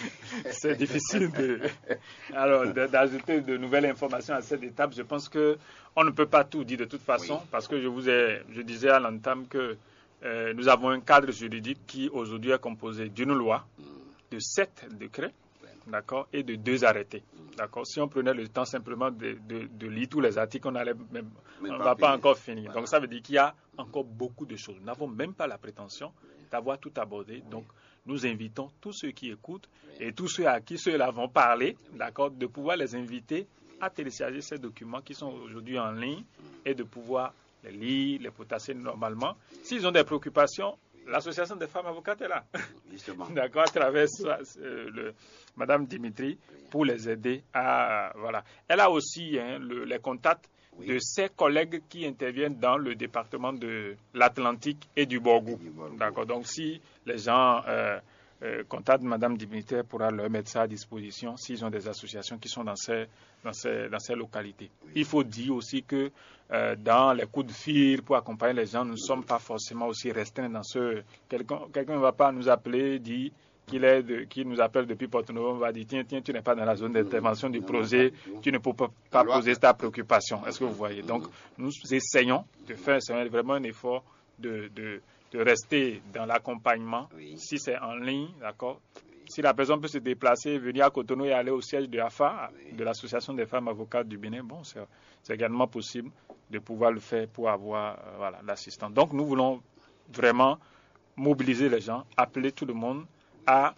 c'est difficile de, alors, de, d'ajouter de nouvelles informations à cette étape. Je pense qu'on ne peut pas tout dire de toute façon, oui. parce que je vous ai, je disais à l'entame que euh, nous avons un cadre juridique qui aujourd'hui est composé d'une loi, de sept décrets, d'accord, et de deux arrêtés. D'accord. Si on prenait le temps simplement de, de, de lire tous les articles, on allait même, on ne va pas encore finir. Voilà. Donc ça veut dire qu'il y a encore beaucoup de choses. Nous n'avons même pas la prétention d'avoir tout abordé. Donc nous invitons tous ceux qui écoutent et tous ceux à qui ceux-là vont parler, d'accord, de pouvoir les inviter à télécharger ces documents qui sont aujourd'hui en ligne et de pouvoir les lire, les potasser normalement. S'ils ont des préoccupations, l'association des femmes avocates est là, justement. D'accord, à travers euh, le, Madame Dimitri, pour les aider à, voilà. Elle a aussi hein, le, les contacts oui. de ses collègues qui interviennent dans le département de l'Atlantique et du Borgou. D'accord, donc si les gens euh, euh, contactent Madame Dimitri, elle pourra leur mettre ça à disposition s'ils ont des associations qui sont dans ces, dans ces, dans ces localités. Oui. Il faut dire aussi que Euh, dans les coups de fil pour accompagner les gens, nous ne sommes pas forcément aussi restreints dans ce... Quelqu'un quelqu'un ne va pas nous appeler, dire qu'il est de, qu'il nous appelle depuis Porto-Novo, on va dire, tiens, tiens, tu n'es pas dans la zone d'intervention du projet, tu ne peux pas, pas poser ta préoccupation. Est-ce que vous voyez? Donc, nous essayons de faire vraiment un effort de, de, de rester dans l'accompagnement. Oui. Si c'est en ligne, d'accord? Si la personne peut se déplacer, venir à Cotonou et aller au siège de A F A, oui. de l'Association des femmes avocates du Bénin, bon, c'est, c'est également possible de pouvoir le faire pour avoir euh, voilà, l'assistance. Donc, nous voulons vraiment mobiliser les gens, appeler tout le monde à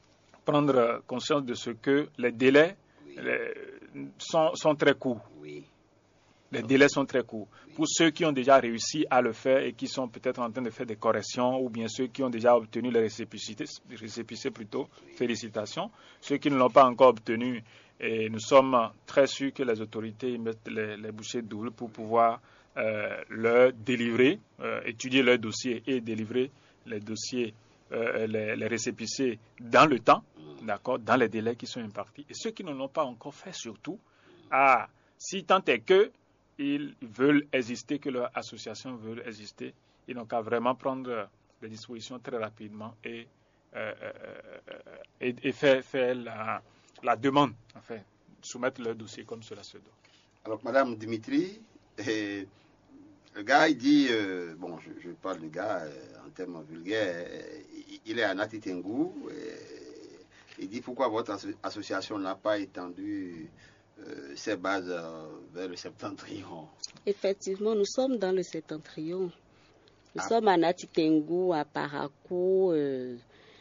prendre conscience de ce que les délais oui. les, sont, sont très courts. Oui. Les délais sont très courts. Oui. Pour ceux qui ont déjà réussi à le faire et qui sont peut-être en train de faire des corrections, ou bien ceux qui ont déjà obtenu les récépissés, récépissés plutôt, oui. félicitations. Ceux qui ne l'ont pas encore obtenu, et nous sommes très sûrs que les autorités mettent les, les bouchées doubles pour pouvoir euh, leur délivrer, euh, étudier leur dossier et délivrer les dossiers, euh, les, les récépissés dans le temps, d'accord, dans les délais qui sont impartis. Et ceux qui ne l'ont pas encore fait, surtout, à, si tant est que ils veulent exister, que leur association veut exister, ils n'ont qu'à vraiment prendre des dispositions très rapidement et, euh, euh, et, et faire, faire la, la demande, enfin, soumettre leur dossier comme cela se doit. Alors, Madame Dimitri, eh, le gars, il dit, euh, bon, je, je parle du gars euh, en termes vulgaires, euh, il est à Nati Tengu, euh, il dit pourquoi votre asso- association n'a pas étendu Euh, ses bases euh, vers le septentrion. Effectivement, nous sommes dans le septentrion. Nous ah. sommes à Nati Tengu, à Parakou, euh,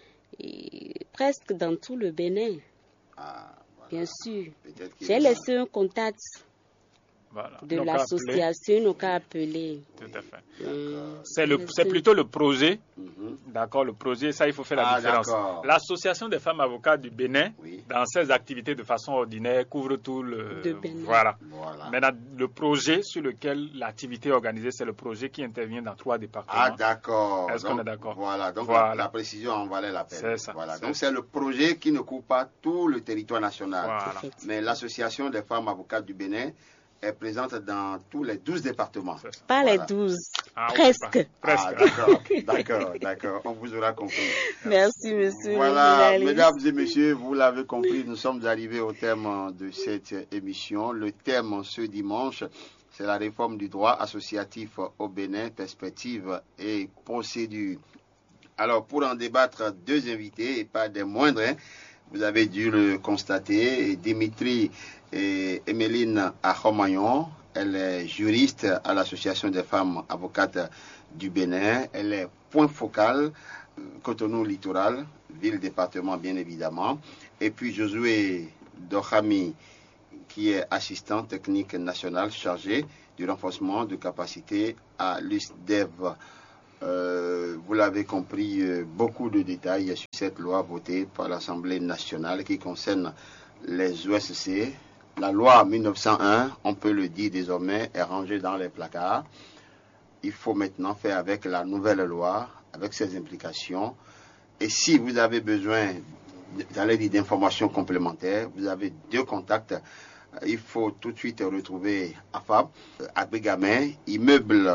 et presque dans tout le Bénin. Ah, voilà. Bien sûr. J'ai laissé un contact voilà. de donc l'association, nous qu'à appeler. Tout à fait. Mmh. C'est, le, c'est plutôt le projet. Mm-hmm. D'accord, le projet, ça, il faut faire la ah, différence. D'accord. L'Association des femmes avocates du Bénin, oui. dans ses activités de façon ordinaire, couvre tout le... De Bénin. Voilà. voilà. Maintenant, le projet sur lequel l'activité est organisée, c'est le projet qui intervient dans trois départements. Ah, d'accord. Est-ce donc, qu'on est d'accord? Voilà, donc voilà. La, la précision en valait la peine. C'est ça. Voilà. C'est donc, ça. c'est le projet qui ne couvre pas tout le territoire national. Voilà. Mais l'Association des femmes avocates du Bénin est présente dans tous les douze départements. Pas voilà. les douze, ah, presque. Oui, pas, presque. Ah, d'accord, d'accord, d'accord, on vous aura compris. Merci, monsieur. Voilà, mesdames et messieurs, vous l'avez compris, nous sommes arrivés au terme de cette émission. Le thème ce dimanche, c'est la réforme du droit associatif au Bénin, perspectives et procédures. Alors, pour en débattre, deux invités, et pas des moindres, hein, vous avez dû le constater, Dimitri et Emeline Ahomayon, elle est juriste à l'Association des femmes avocates du Bénin, elle est point focal, Cotonou littoral, ville-département bien évidemment, et puis Josué Dohami, qui est assistant technique national chargé du renforcement de capacité à l'U S D E V. Euh, vous l'avez compris, euh, beaucoup de détails sur cette loi votée par l'Assemblée nationale qui concerne les O S C. La loi mille neuf cent un, on peut le dire désormais, est rangée dans les placards. Il faut maintenant faire avec la nouvelle loi, avec ses implications. Et si vous avez besoin, j'allais dire, d'informations complémentaires, vous avez deux contacts. Il faut tout de suite retrouver A F A B, Agbegamin, immeuble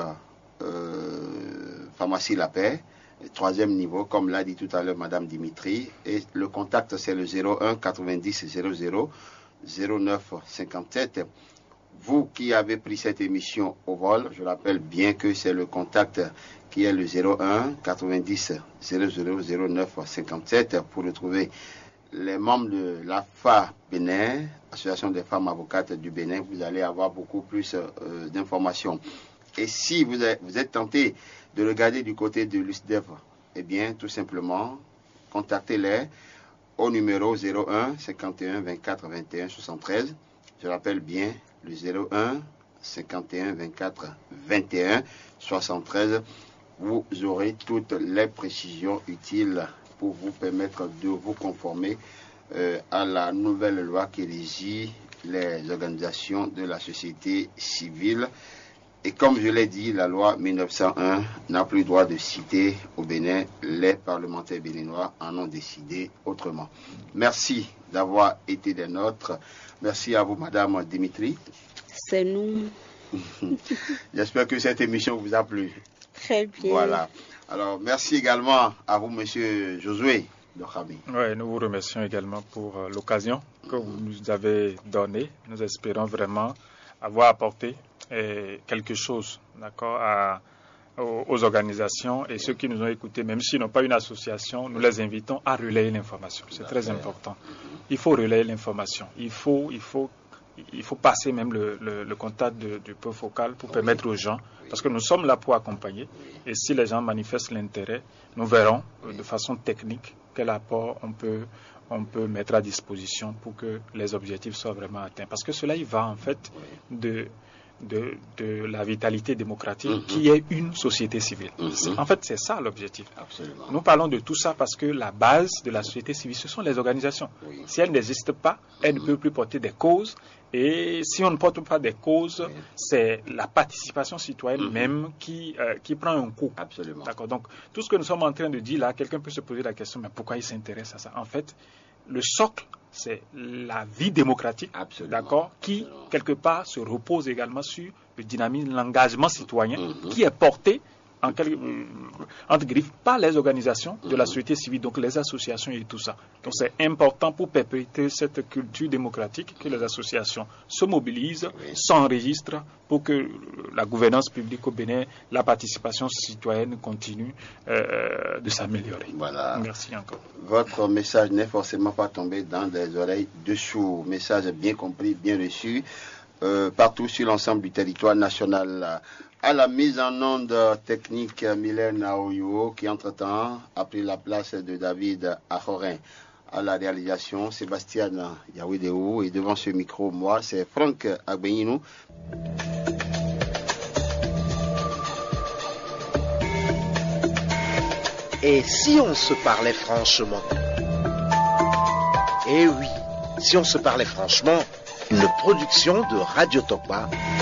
euh, pharmacie La Paix, troisième niveau, comme l'a dit tout à l'heure Madame Dimitri. Et le contact, c'est le zéro un quatre-vingt-dix zéro zéro zéro neuf cinquante-sept. Vous qui avez pris cette émission au vol, je rappelle bien que c'est le contact qui est le zéro un quatre-vingt-dix zéro zéro zéro neuf cinquante-sept pour retrouver les membres de l'A F A Bénin, Association des femmes avocates du Bénin. Vous allez avoir beaucoup plus euh, d'informations. Et si vous êtes, vous êtes tenté de regarder du côté de l'U S D E V, eh bien, tout simplement, contactez-les au numéro zéro un cinquante et un vingt-quatre vingt et un soixante-treize. Je rappelle bien le zéro un cinquante et un vingt-quatre vingt et un soixante-treize. Vous aurez toutes les précisions utiles pour vous permettre de vous conformer euh, à la nouvelle loi qui régit les organisations de la société civile. Et comme je l'ai dit, la loi mille neuf cent un n'a plus le droit de citer au Bénin. Les parlementaires béninois en ont décidé autrement. Merci d'avoir été des nôtres. Merci à vous, Madame Dimitri. C'est nous. J'espère que cette émission vous a plu. Très bien. Voilà. Alors, merci également à vous, Monsieur Josué Dohami. Oui, nous vous remercions également pour euh, l'occasion que vous nous avez donnée. Nous espérons vraiment avoir apporté euh, quelque chose, d'accord, à, aux, aux organisations et ceux qui nous ont écoutés, même s'ils n'ont pas une association, nous les invitons à relayer l'information. C'est très important. Il faut relayer l'information. Il faut, il faut Il faut passer même le, le, le contact de, du point focal pour permettre aux gens, parce que nous sommes là pour accompagner. Et si les gens manifestent l'intérêt, nous verrons euh, de façon technique quel apport on peut, on peut mettre à disposition pour que les objectifs soient vraiment atteints. Parce que cela, il va en fait de, de, de la vitalité démocratique mm-hmm. qui est une société civile. Mm-hmm. En fait, c'est ça l'objectif. Absolument. Nous parlons de tout ça parce que la base de la société civile, ce sont les organisations. Oui. Si elles n'existent pas, elles mm-hmm. ne peuvent plus porter des causes. Et si on ne porte pas des causes, oui. c'est la participation citoyenne mm-hmm. même qui, euh, qui prend un coup. Absolument. D'accord. Donc, tout ce que nous sommes en train de dire là, quelqu'un peut se poser la question, mais pourquoi il s'intéresse à ça? En fait, le socle, c'est la vie démocratique, Absolument. D'accord, qui, Absolument. quelque part, se repose également sur le dynamisme, l'engagement citoyen, mm-hmm. qui est porté en quelque, euh, entre griffes par les organisations de la société civile, donc les associations et tout ça. Donc c'est important pour perpétuer cette culture démocratique que les associations se mobilisent, oui. s'enregistrent pour que la gouvernance publique au Bénin, la participation citoyenne continue euh, de s'améliorer. Voilà. Merci encore. Votre message n'est forcément pas tombé dans des oreilles de sourds. Message bien compris, bien reçu, euh, partout sur l'ensemble du territoire national. À la mise en onde technique, Mylène Naoyo, qui entre-temps a pris la place de David Ahorin. À la réalisation, Sébastien Yawideo. Et devant ce micro, moi, c'est Franck Agbeyinou. Et si on se parlait franchement? Eh oui, si on se parlait franchement, une production de Radio Tokba